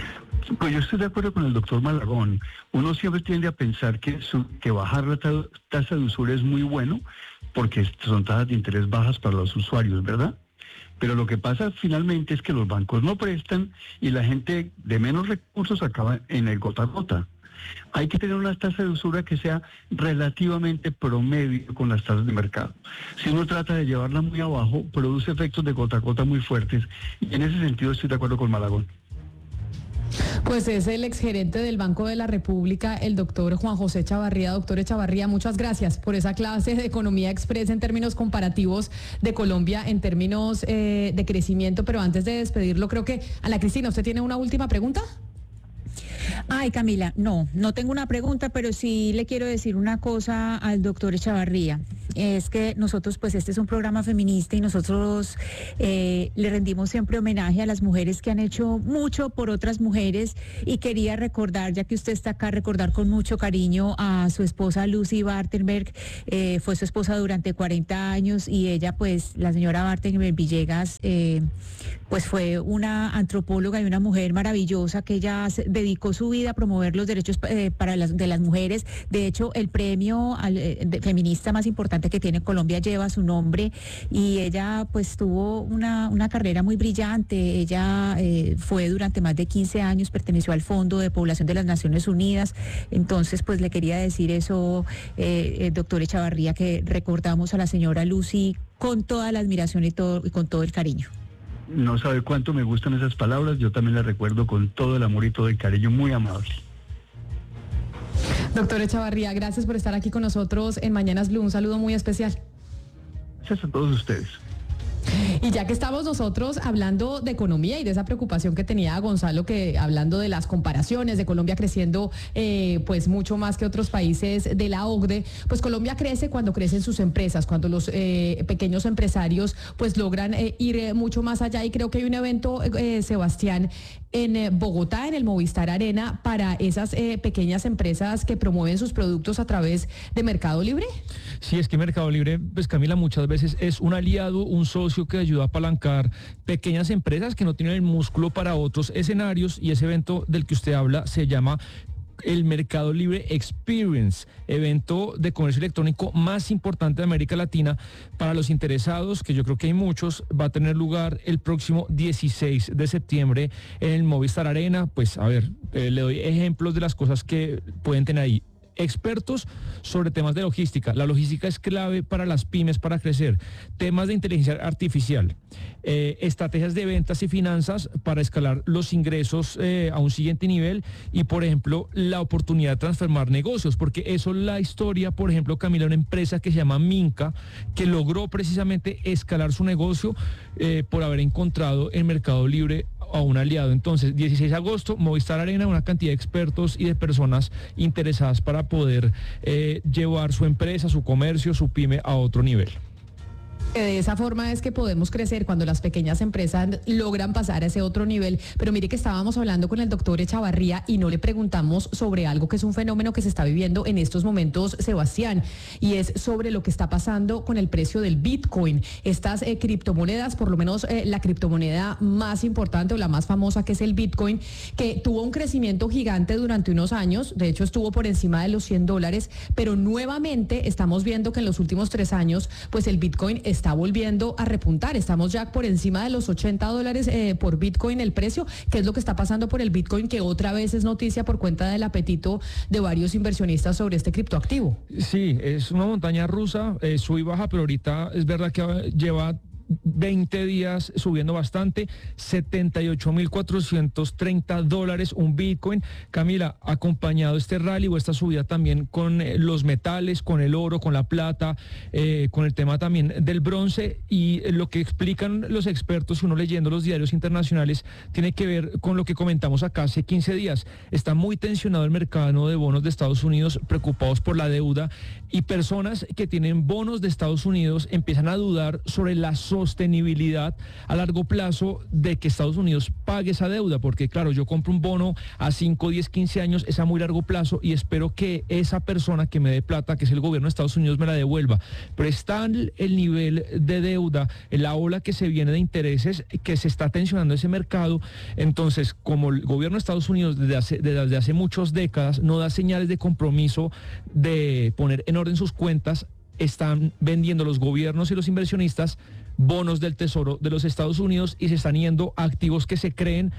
Pues yo estoy de acuerdo con el doctor Malagón. Uno siempre tiende a pensar que bajar la tasa de usura es muy bueno porque son tasas de interés bajas para los usuarios, ¿verdad? Pero lo que pasa finalmente es que los bancos no prestan y la gente de menos recursos acaba en el gota a gota. Hay que tener una tasa de usura que sea relativamente promedio con las tasas de mercado. Si uno trata de llevarla muy abajo, produce efectos de gota a gota muy fuertes y en ese sentido estoy de acuerdo con Malagón. Pues es el exgerente del Banco de la República, el doctor Juan José Echavarría. Doctor Echavarría, muchas gracias por esa clase de economía express en términos comparativos de Colombia, en términos de crecimiento. Pero antes de despedirlo, creo que, Ana Cristina, ¿usted tiene una última pregunta? Ay, Camila, no tengo una pregunta, pero sí le quiero decir una cosa al doctor Echavarría. Es que nosotros, pues este es un programa feminista y nosotros le rendimos siempre homenaje a las mujeres que han hecho mucho por otras mujeres y quería recordar, ya que usted está acá, recordar con mucho cariño a su esposa Lucy Bartenberg. Fue su esposa durante 40 años y ella, pues, la señora Bartenberg Villegas, pues fue una antropóloga y una mujer maravillosa que ella dedicó su vida a promover los derechos de las mujeres. De hecho, el premio feminista más importante que tiene Colombia lleva su nombre y ella pues tuvo una carrera muy brillante. Ella fue durante más de 15 años, perteneció al Fondo de Población de las Naciones Unidas. Entonces, pues le quería decir eso, doctor Echavarría, que recordamos a la señora Lucy con toda la admiración y con todo el cariño. No sabe cuánto me gustan esas palabras, yo también las recuerdo con todo el amor y todo el cariño, muy amable. Doctor Echavarría, gracias por estar aquí con nosotros en Mañanas Blue, un saludo muy especial. Gracias a todos ustedes. Y ya que estamos nosotros hablando de economía y de esa preocupación que tenía Gonzalo, que hablando de las comparaciones de Colombia creciendo pues mucho más que otros países de la OCDE, pues Colombia crece cuando crecen sus empresas, cuando los pequeños empresarios pues logran ir mucho más allá, y creo que hay un evento, Sebastián, en Bogotá, en el Movistar Arena, para esas pequeñas empresas que promueven sus productos a través de Mercado Libre. Sí, es que Mercado Libre, pues Camila, muchas veces es un aliado, un socio que ayuda a apalancar pequeñas empresas que no tienen el músculo para otros escenarios, y ese evento del que usted habla se llama el Mercado Libre Experience, evento de comercio electrónico más importante de América Latina. Para los interesados, que yo creo que hay muchos, va a tener lugar el próximo 16 de septiembre en el Movistar Arena. Pues a ver, le doy ejemplos de las cosas que pueden tener ahí. Expertos sobre temas de logística. La logística es clave para las pymes para crecer. Temas de inteligencia artificial, estrategias de ventas y finanzas para escalar los ingresos a un siguiente nivel, y por ejemplo la oportunidad de transformar negocios, porque eso es la historia, por ejemplo, Camila, una empresa que se llama Minca, que logró precisamente escalar su negocio por haber encontrado en Mercado Libre a un aliado. Entonces, 16 de agosto, Movistar Arena, una cantidad de expertos y de personas interesadas para poder llevar su empresa, su comercio, su pyme a otro nivel. De esa forma es que podemos crecer, cuando las pequeñas empresas logran pasar a ese otro nivel. Pero mire que estábamos hablando con el doctor Echavarría y no le preguntamos sobre algo que es un fenómeno que se está viviendo en estos momentos, Sebastián, y es sobre lo que está pasando con el precio del Bitcoin. Estas criptomonedas, por lo menos la criptomoneda más importante o la más famosa, que es el Bitcoin, que tuvo un crecimiento gigante durante unos años, de hecho estuvo por encima de los $100, pero nuevamente estamos viendo que en los últimos 3 años, pues el Bitcoin está volviendo a repuntar. Estamos ya por encima de los $80 por Bitcoin el precio. ¿Qué es lo que está pasando por el Bitcoin, que otra vez es noticia por cuenta del apetito de varios inversionistas sobre este criptoactivo? Sí, es una montaña rusa, sube y baja, pero ahorita es verdad que lleva 20 días subiendo bastante, $78,430 un Bitcoin. Camila, acompañado este rally o esta subida también con los metales, con el oro, con la plata, con el tema también del bronce, y lo que explican los expertos, uno leyendo los diarios internacionales, tiene que ver con lo que comentamos acá hace 15 días. Está muy tensionado el mercado de bonos de Estados Unidos, preocupados por la deuda, y personas que tienen bonos de Estados Unidos empiezan a dudar sobre la sostenibilidad a largo plazo de que Estados Unidos pague esa deuda, porque claro, yo compro un bono a 5, 10, 15 años, es a muy largo plazo y espero que esa persona que me dé plata, que es el gobierno de Estados Unidos, me la devuelva. Pero está el nivel de deuda, la ola que se viene de intereses, que se está tensionando ese mercado. Entonces, como el gobierno de Estados Unidos desde hace muchas décadas no da señales de compromiso de poner en orden sus cuentas, están vendiendo los gobiernos y los inversionistas bonos del Tesoro de los Estados Unidos y se están yendo a activos que se creen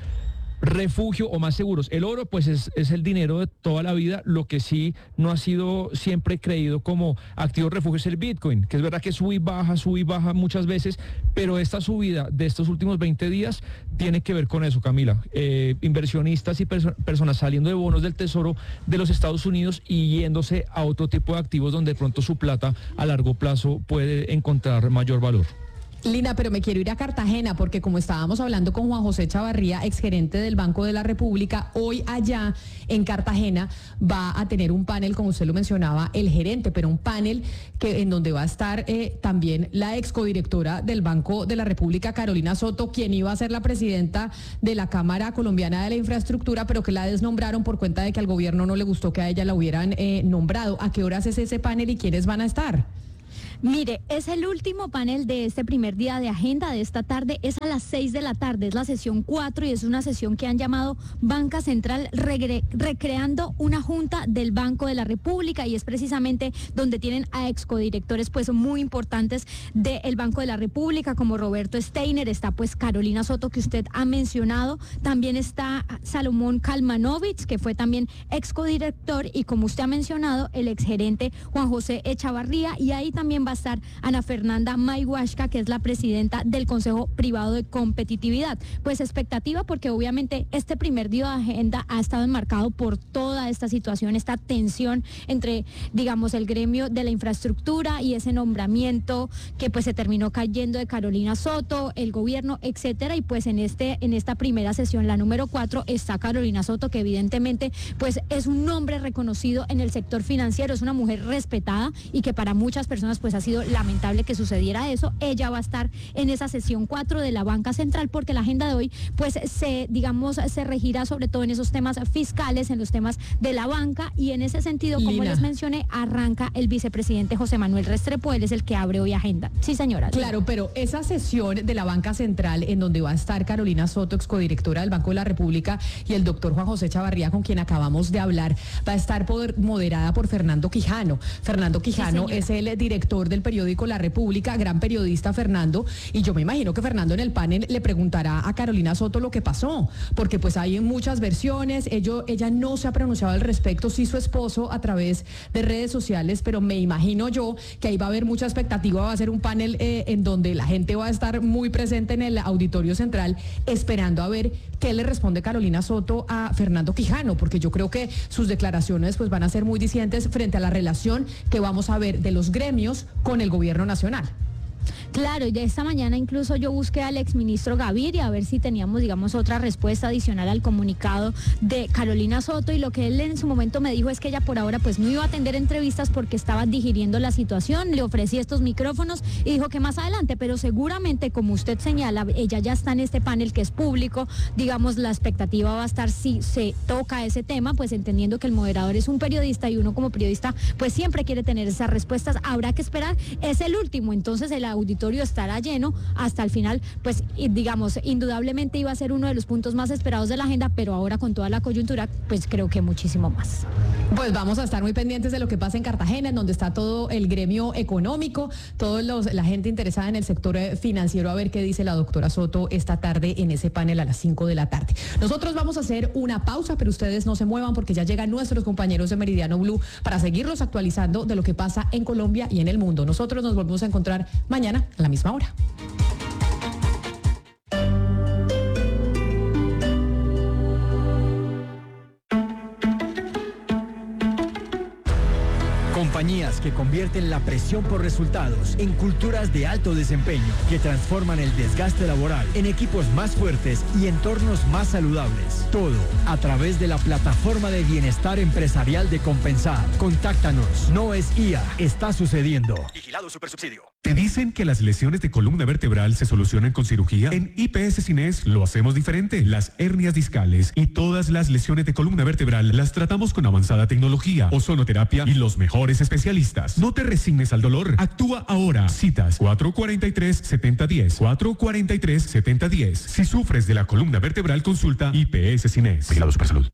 refugio o más seguros. El oro pues es el dinero de toda la vida. Lo que sí no ha sido siempre creído como activo refugio es el Bitcoin, que es verdad que sube y baja muchas veces, pero esta subida de estos últimos 20 días tiene que ver con eso, Camila. Inversionistas y personas saliendo de bonos del Tesoro de los Estados Unidos y yéndose a otro tipo de activos donde de pronto su plata a largo plazo puede encontrar mayor valor. Lina, pero me quiero ir a Cartagena porque como estábamos hablando con Juan José Chavarría, exgerente del Banco de la República, hoy allá en Cartagena va a tener un panel, como usted lo mencionaba, el gerente, pero un panel en donde va a estar también la excodirectora del Banco de la República, Carolina Soto, quien iba a ser la presidenta de la Cámara Colombiana de la Infraestructura, pero que la desnombraron por cuenta de que al gobierno no le gustó que a ella la hubieran nombrado. ¿A qué horas es ese panel y quiénes van a estar? Mire, es el último panel de este primer día de agenda de esta tarde, es a las 6 de la tarde, es la sesión 4 y es una sesión que han llamado Banca Central recreando una junta del Banco de la República y es precisamente donde tienen a excodirectores pues muy importantes del Banco de la República como Roberto Steiner, está pues Carolina Soto que usted ha mencionado, también está Salomón Kalmanovich que fue también excodirector y como usted ha mencionado el exgerente Juan José Echavarría y ahí también va a estar Ana Fernanda Mayhuashka, que es la presidenta del Consejo Privado de Competitividad. Pues expectativa porque obviamente este primer día de agenda ha estado enmarcado por toda esta situación, esta tensión entre, digamos, el gremio de la infraestructura y ese nombramiento que pues se terminó cayendo de Carolina Soto, el gobierno, etcétera. Y pues en esta primera sesión, la número 4, está Carolina Soto, que evidentemente pues es un nombre reconocido en el sector financiero, es una mujer respetada y que para muchas personas pues ha sido lamentable que sucediera eso. Ella va a estar en esa sesión 4 de la Banca Central porque la agenda de hoy pues se regirá sobre todo en esos temas fiscales, en los temas de la banca y en ese sentido, como les mencioné, arranca el vicepresidente José Manuel Restrepo, él es el que abre hoy agenda. Sí, señora. Claro, pero esa sesión de la Banca Central en donde va a estar Carolina Soto, excodirectora del Banco de la República, y el doctor Juan José Chavarría, con quien acabamos de hablar, va a estar moderada por Fernando Quijano. Fernando Quijano es el director del periódico La República, gran periodista Fernando, y yo me imagino que Fernando en el panel le preguntará a Carolina Soto lo que pasó, porque pues hay muchas versiones, ella no se ha pronunciado al respecto, sí su esposo a través de redes sociales, pero me imagino yo que ahí va a haber mucha expectativa, va a ser un panel en donde la gente va a estar muy presente en el auditorio central esperando a ver qué le responde Carolina Soto a Fernando Quijano, porque yo creo que sus declaraciones pues van a ser muy discientes frente a la relación que vamos a ver de los gremios con el gobierno nacional. Claro, ya esta mañana incluso yo busqué al exministro Gaviria a ver si teníamos, digamos, otra respuesta adicional al comunicado de Carolina Soto y lo que él en su momento me dijo es que ella por ahora pues no iba a atender entrevistas porque estaba digiriendo la situación, le ofrecí estos micrófonos y dijo que más adelante, pero seguramente como usted señala, ella ya está en este panel que es público, digamos, la expectativa va a estar si se toca ese tema, pues entendiendo que el moderador es un periodista y uno como periodista pues siempre quiere tener esas respuestas, habrá que esperar, es el último, entonces el auditorio estará lleno hasta el final, pues digamos, indudablemente iba a ser uno de los puntos más esperados de la agenda, pero ahora con toda la coyuntura, pues creo que muchísimo más. Pues vamos a estar muy pendientes de lo que pasa en Cartagena, en donde está todo el gremio económico, la gente interesada en el sector financiero, a ver qué dice la doctora Soto esta tarde en ese panel a las 5 de la tarde. Nosotros vamos a hacer una pausa, pero ustedes no se muevan porque ya llegan nuestros compañeros de Meridiano Blue para seguirlos actualizando de lo que pasa en Colombia y en el mundo. Nosotros nos volvemos a encontrar mañana a la misma hora. Compañía Compañías que convierten la presión por resultados en culturas de alto desempeño, que transforman el desgaste laboral en equipos más fuertes y entornos más saludables. Todo a través de la plataforma de bienestar empresarial de Compensar. Contáctanos. No es IA, está sucediendo. Vigilado Supersubsidio. ¿Te dicen que las lesiones de columna vertebral se solucionan con cirugía? En IPS Cines lo hacemos diferente. Las hernias discales y todas las lesiones de columna vertebral las tratamos con avanzada tecnología, ozonoterapia y los mejores especialistas. No te resignes al dolor. Actúa ahora. Citas 443-7010. 443-7010. Si sufres de la columna vertebral, consulta IPS Cines. Vigilado Supersalud.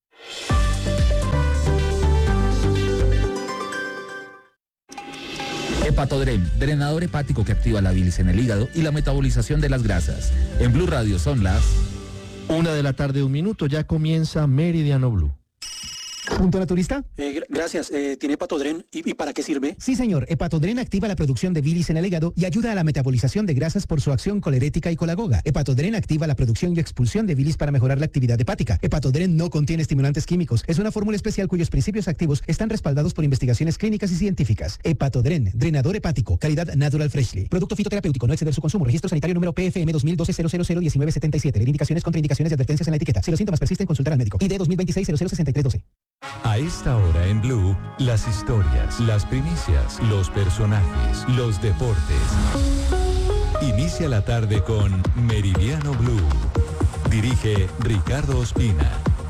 Hepatodren, drenador hepático que activa la bilis en el hígado y la metabolización de las grasas. En Blue Radio son las 1:01 p.m, ya comienza Meridiano Blue. ¿Punto naturista? Gracias. ¿Tiene Hepatodren? ¿Y para qué sirve? Sí, señor. Hepatodren activa la producción de bilis en el hígado y ayuda a la metabolización de grasas por su acción colerética y colagoga. Hepatodren activa la producción y expulsión de bilis para mejorar la actividad hepática. Hepatodren no contiene estimulantes químicos. Es una fórmula especial cuyos principios activos están respaldados por investigaciones clínicas y científicas. Hepatodren, drenador hepático, calidad Natural Freshly. Producto fitoterapéutico, no exceder su consumo. Registro sanitario número PFM 2012-001977. Leer indicaciones, contraindicaciones y advertencias en la etiqueta. Si los síntomas persisten, consultar al médico. ID 2026-006312. A esta hora en Blue, las historias, las primicias, los personajes, los deportes. Inicia la tarde con Meridiano Blue. Dirige Ricardo Ospina.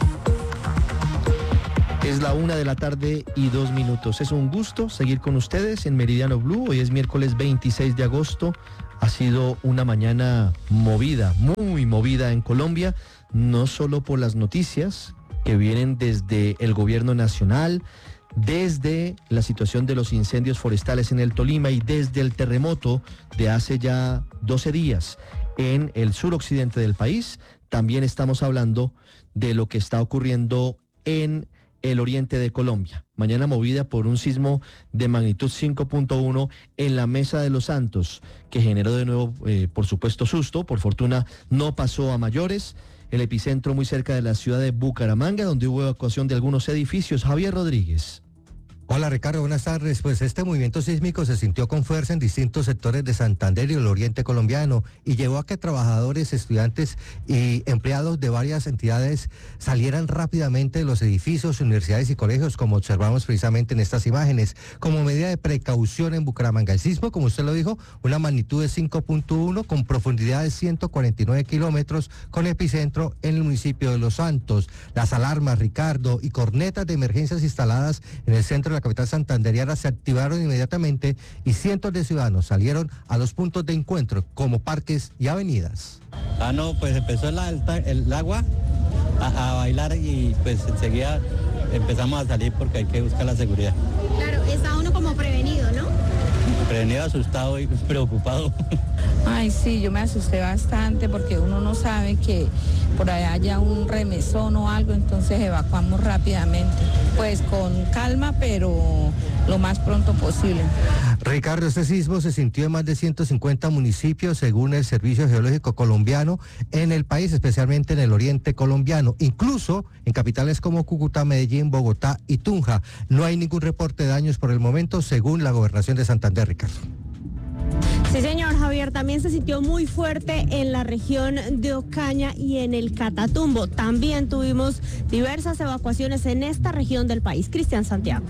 Es la 1:02 p.m. Es un gusto seguir con ustedes en Meridiano Blue. Hoy es miércoles 26 de agosto. Ha sido una mañana movida, muy movida en Colombia, no solo por las noticias que vienen desde el gobierno nacional, desde la situación de los incendios forestales en el Tolima y desde el terremoto de hace ya 12 días en el suroccidente del país. También estamos hablando de lo que está ocurriendo en el oriente de Colombia. Mañana movida por un sismo de magnitud 5.1 en la Mesa de los Santos, que generó de nuevo, por supuesto, susto. Por fortuna no pasó a mayores. El epicentro muy cerca de la ciudad de Bucaramanga, donde hubo evacuación de algunos edificios. Javier Rodríguez. Hola Ricardo, buenas tardes. Pues este movimiento sísmico se sintió con fuerza en distintos sectores de Santander y el oriente colombiano y llevó a que trabajadores, estudiantes y empleados de varias entidades salieran rápidamente de los edificios, universidades y colegios, como observamos precisamente en estas imágenes, como medida de precaución en Bucaramanga. El sismo, como usted lo dijo, una magnitud de 5.1 con profundidad de 149 kilómetros, con epicentro en el municipio de Los Santos. Las alarmas, Ricardo, y cornetas de emergencias instaladas en el centro de la capital santanderiana se activaron inmediatamente y cientos de ciudadanos salieron a los puntos de encuentro como parques y avenidas. No, pues empezó el agua a bailar y pues enseguida empezamos a salir porque hay que buscar la seguridad. Claro, está uno como prevenido, ¿no? Prevenido, asustado y preocupado. Ay, sí, yo me asusté bastante porque uno no sabe que por allá haya un remesón o algo, entonces evacuamos rápidamente. Pues con calma, pero lo más pronto posible. Ricardo, este sismo se sintió en más de 150 municipios según el Servicio Geológico Colombiano en el país, especialmente en el oriente colombiano, incluso en capitales como Cúcuta, Medellín, Bogotá y Tunja. No hay ningún reporte de daños por el momento según la Gobernación de Santander, Ricardo. Sí, señor Javier, también se sintió muy fuerte en la región de Ocaña y en el Catatumbo. También tuvimos diversas evacuaciones en esta región del país. Cristian Santiago.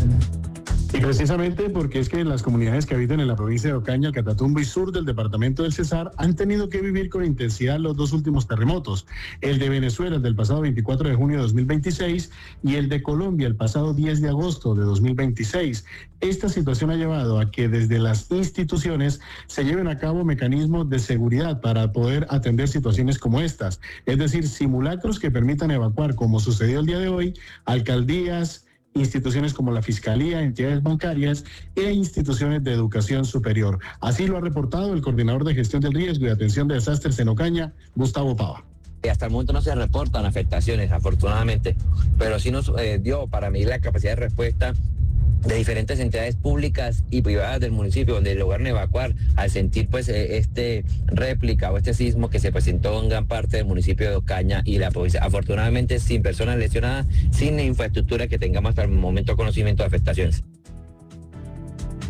Y precisamente porque es que las comunidades que habitan en la provincia de Ocaña, el Catatumbo y sur del departamento del Cesar han tenido que vivir con intensidad los dos últimos terremotos, el de Venezuela, el del pasado 24 de junio de 2026 y el de Colombia, el pasado 10 de agosto de 2026. Esta situación ha llevado a que desde las instituciones se lleven a cabo mecanismos de seguridad para poder atender situaciones como estas, es decir, simulacros que permitan evacuar, como sucedió el día de hoy, alcaldías, instituciones como la Fiscalía, entidades bancarias e instituciones de educación superior. Así lo ha reportado el coordinador de gestión del riesgo y atención de desastres en Ocaña, Gustavo Pava. Hasta el momento no se reportan afectaciones, afortunadamente, pero sí nos dio para medir la capacidad de respuesta de diferentes entidades públicas y privadas del municipio, donde lograron evacuar al sentir pues este réplica o este sismo que se presentó en gran parte del municipio de Ocaña y la provincia. Afortunadamente sin personas lesionadas, sin infraestructura que tengamos hasta el momento conocimiento de afectaciones.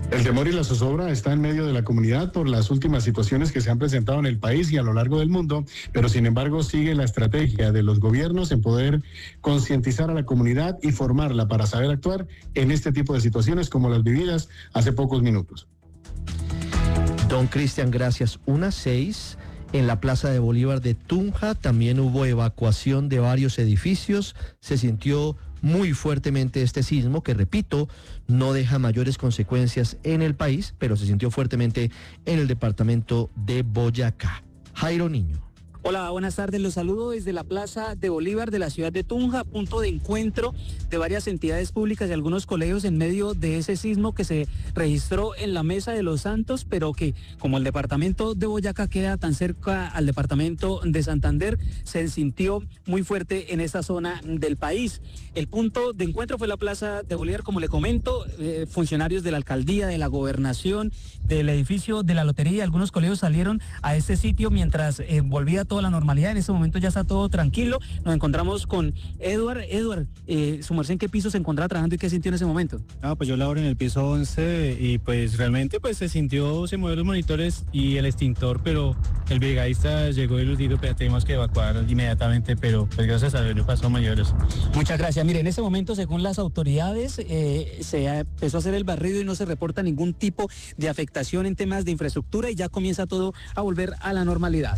El temor y la zozobra está en medio de la comunidad por las últimas situaciones que se han presentado en el país y a lo largo del mundo, pero sin embargo sigue la estrategia de los gobiernos en poder concientizar a la comunidad y formarla para saber actuar en este tipo de situaciones como las vividas hace pocos minutos. Don Cristian, gracias. 1:06 en la Plaza de Bolívar de Tunja. También hubo evacuación de varios edificios. Se sintió muy fuertemente este sismo, que repito, no deja mayores consecuencias en el país, pero se sintió fuertemente en el departamento de Boyacá. Jairo Niño. Hola, buenas tardes. Los saludo desde la Plaza de Bolívar de la ciudad de Tunja, punto de encuentro de varias entidades públicas y algunos colegios en medio de ese sismo que se registró en la Mesa de los Santos, pero que como el departamento de Boyacá queda tan cerca al departamento de Santander, se sintió muy fuerte en esta zona del país. El punto de encuentro fue la Plaza de Bolívar, como le comento, funcionarios de la alcaldía, de la gobernación, del edificio de la lotería y algunos colegios salieron a este sitio mientras volvía toda la normalidad. En este momento ya está todo tranquilo. Nos encontramos con Edward. Edward, su merced, ¿en qué piso se encontraba trabajando y qué sintió en ese momento? Pues yo laboro en el piso 11 y pues realmente pues se movieron los monitores y el extintor, pero el brigadista llegó y nos dijo que tenemos que evacuar inmediatamente, pero pues gracias a Dios no pasó mayores. Muchas gracias. Mire, en este momento, según las autoridades, se empezó a hacer el barrido y no se reporta ningún tipo de afectación en temas de infraestructura y ya comienza todo a volver a la normalidad.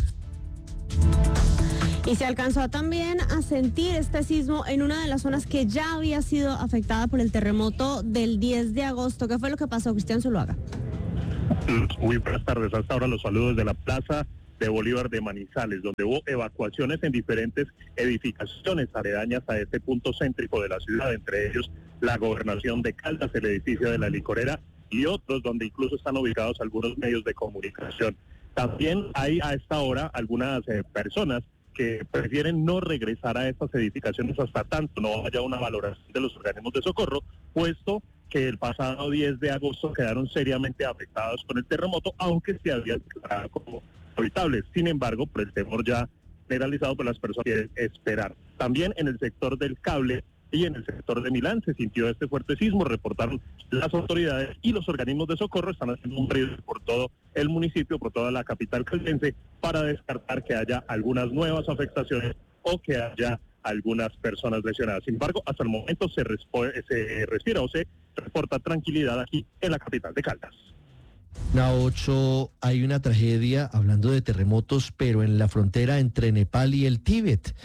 Y se alcanzó también a sentir este sismo en una de las zonas que ya había sido afectada por el terremoto del 10 de agosto. ¿Qué fue lo que pasó, Cristian Zuluaga? Muy buenas tardes. Hasta ahora los saludos de la Plaza de Bolívar de Manizales, donde hubo evacuaciones en diferentes edificaciones aledañas a este punto céntrico de la ciudad, entre ellos la Gobernación de Caldas, el edificio de la Licorera y otros donde incluso están ubicados algunos medios de comunicación. También hay a esta hora algunas personas que prefieren no regresar a estas edificaciones hasta tanto no haya una valoración de los organismos de socorro, puesto que el pasado 10 de agosto quedaron seriamente afectados con el terremoto, aunque se habían declarado como habitables. Sin embargo, por el temor ya generalizado, por las personas quieren esperar. También en el sector del Cable y en el sector de Milán se sintió este fuerte sismo, reportaron las autoridades y los organismos de socorro están haciendo un recorrido por todo el municipio, por toda la capital caldense, para descartar que haya algunas nuevas afectaciones o que haya algunas personas lesionadas. Sin embargo, hasta el momento se respira o se reporta tranquilidad aquí en la capital de Caldas. La 8, hay una tragedia, hablando de terremotos, pero en la frontera entre Nepal y el Tíbet.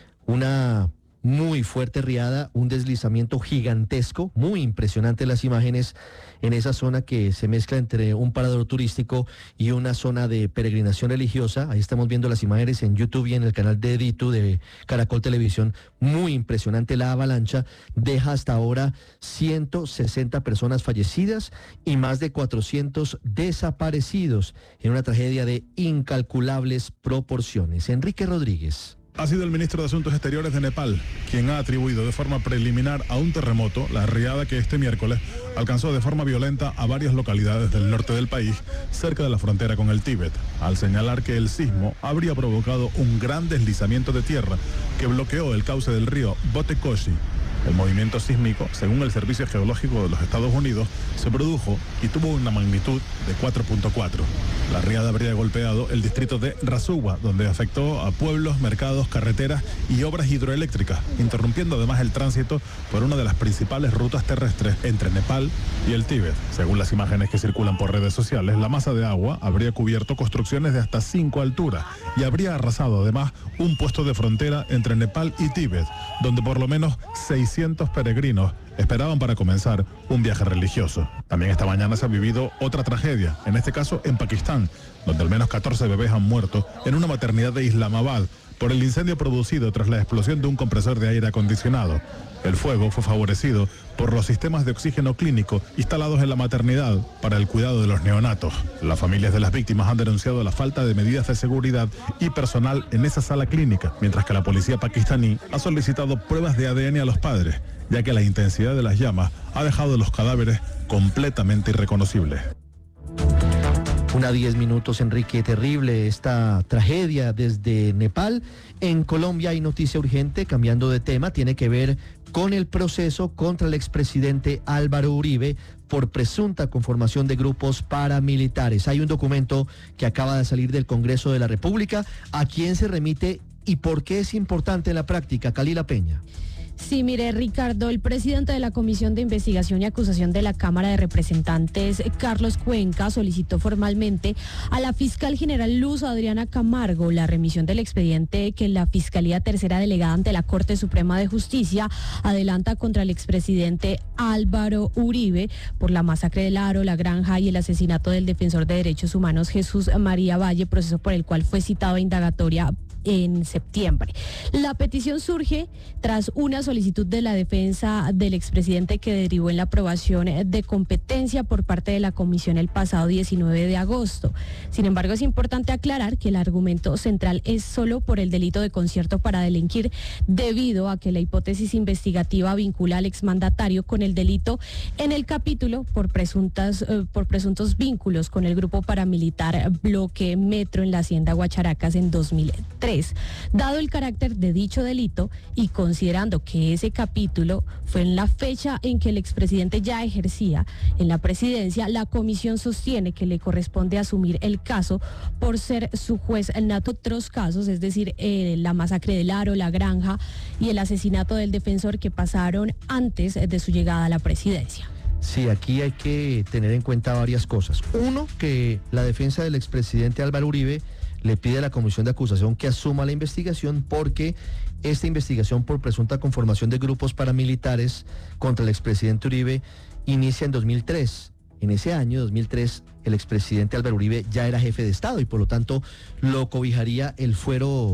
Una muy fuerte riada, un deslizamiento gigantesco, muy impresionante las imágenes en esa zona que se mezcla entre un parador turístico y una zona de peregrinación religiosa. Ahí estamos viendo las imágenes en YouTube y en el canal de Ditu de Caracol Televisión. Muy impresionante la avalancha, deja hasta ahora 160 personas fallecidas y más de 400 desaparecidos en una tragedia de incalculables proporciones. Enrique Rodríguez. Ha sido el ministro de Asuntos Exteriores de Nepal quien ha atribuido de forma preliminar a un terremoto la riada que este miércoles alcanzó de forma violenta a varias localidades del norte del país, cerca de la frontera con el Tíbet, al señalar que el sismo habría provocado un gran deslizamiento de tierra que bloqueó el cauce del río Botekoshi. El movimiento sísmico, según el Servicio Geológico de los Estados Unidos, se produjo y tuvo una magnitud de 4.4. La riada habría golpeado el distrito de Rasuwa, donde afectó a pueblos, mercados, carreteras y obras hidroeléctricas, interrumpiendo además el tránsito por una de las principales rutas terrestres entre Nepal y el Tíbet. Según las imágenes que circulan por redes sociales, la masa de agua habría cubierto construcciones de hasta 5 alturas y habría arrasado además un puesto de frontera entre Nepal y Tíbet, donde por lo menos 600 peregrinos esperaban para comenzar un viaje religioso. También esta mañana se ha vivido otra tragedia, en este caso en Pakistán, donde al menos 14 bebés han muerto en una maternidad de Islamabad por el incendio producido tras la explosión de un compresor de aire acondicionado. El fuego fue favorecido por los sistemas de oxígeno clínico instalados en la maternidad para el cuidado de los neonatos. Las familias de las víctimas han denunciado la falta de medidas de seguridad y personal en esa sala clínica, mientras que la policía pakistaní ha solicitado pruebas de ADN a los padres, ya que la intensidad de las llamas ha dejado los cadáveres completamente irreconocibles. 1:10, Enrique. Terrible esta tragedia desde Nepal. En Colombia hay noticia urgente, cambiando de tema, tiene que ver con el proceso contra el expresidente Álvaro Uribe por presunta conformación de grupos paramilitares. Hay un documento que acaba de salir del Congreso de la República. ¿A quién se remite y por qué es importante en la práctica? Kalila Peña. Sí, mire, Ricardo, el presidente de la Comisión de Investigación y Acusación de la Cámara de Representantes, Carlos Cuenca, solicitó formalmente a la fiscal general Luz Adriana Camargo la remisión del expediente que la Fiscalía Tercera Delegada ante la Corte Suprema de Justicia adelanta contra el expresidente Álvaro Uribe por la masacre del Aro, La Granja y el asesinato del defensor de derechos humanos Jesús María Valle, proceso por el cual fue citado a indagatoria en septiembre. La petición surge tras una solicitud de la defensa del expresidente que derivó en la aprobación de competencia por parte de la comisión el pasado 19 de agosto. Sin embargo, es importante aclarar que el argumento central es solo por el delito de concierto para delinquir, debido a que la hipótesis investigativa vincula al exmandatario con el delito en el capítulo por presuntos vínculos con el grupo paramilitar Bloque Metro en la hacienda Guacharacas en 2003. Dado el carácter de dicho delito y considerando que ese capítulo fue en la fecha en que el expresidente ya ejercía en la presidencia, la comisión sostiene que le corresponde asumir el caso por ser su juez en otros casos, es decir, la masacre del Aro, La Granja y el asesinato del defensor que pasaron antes de su llegada a la presidencia. Sí, aquí hay que tener en cuenta varias cosas. Uno, que la defensa del expresidente Álvaro Uribe le pide a la comisión de acusación que asuma la investigación porque esta investigación por presunta conformación de grupos paramilitares contra el expresidente Uribe inicia en 2003. En ese año, 2003, el expresidente Álvaro Uribe ya era jefe de Estado y por lo tanto lo cobijaría el fuero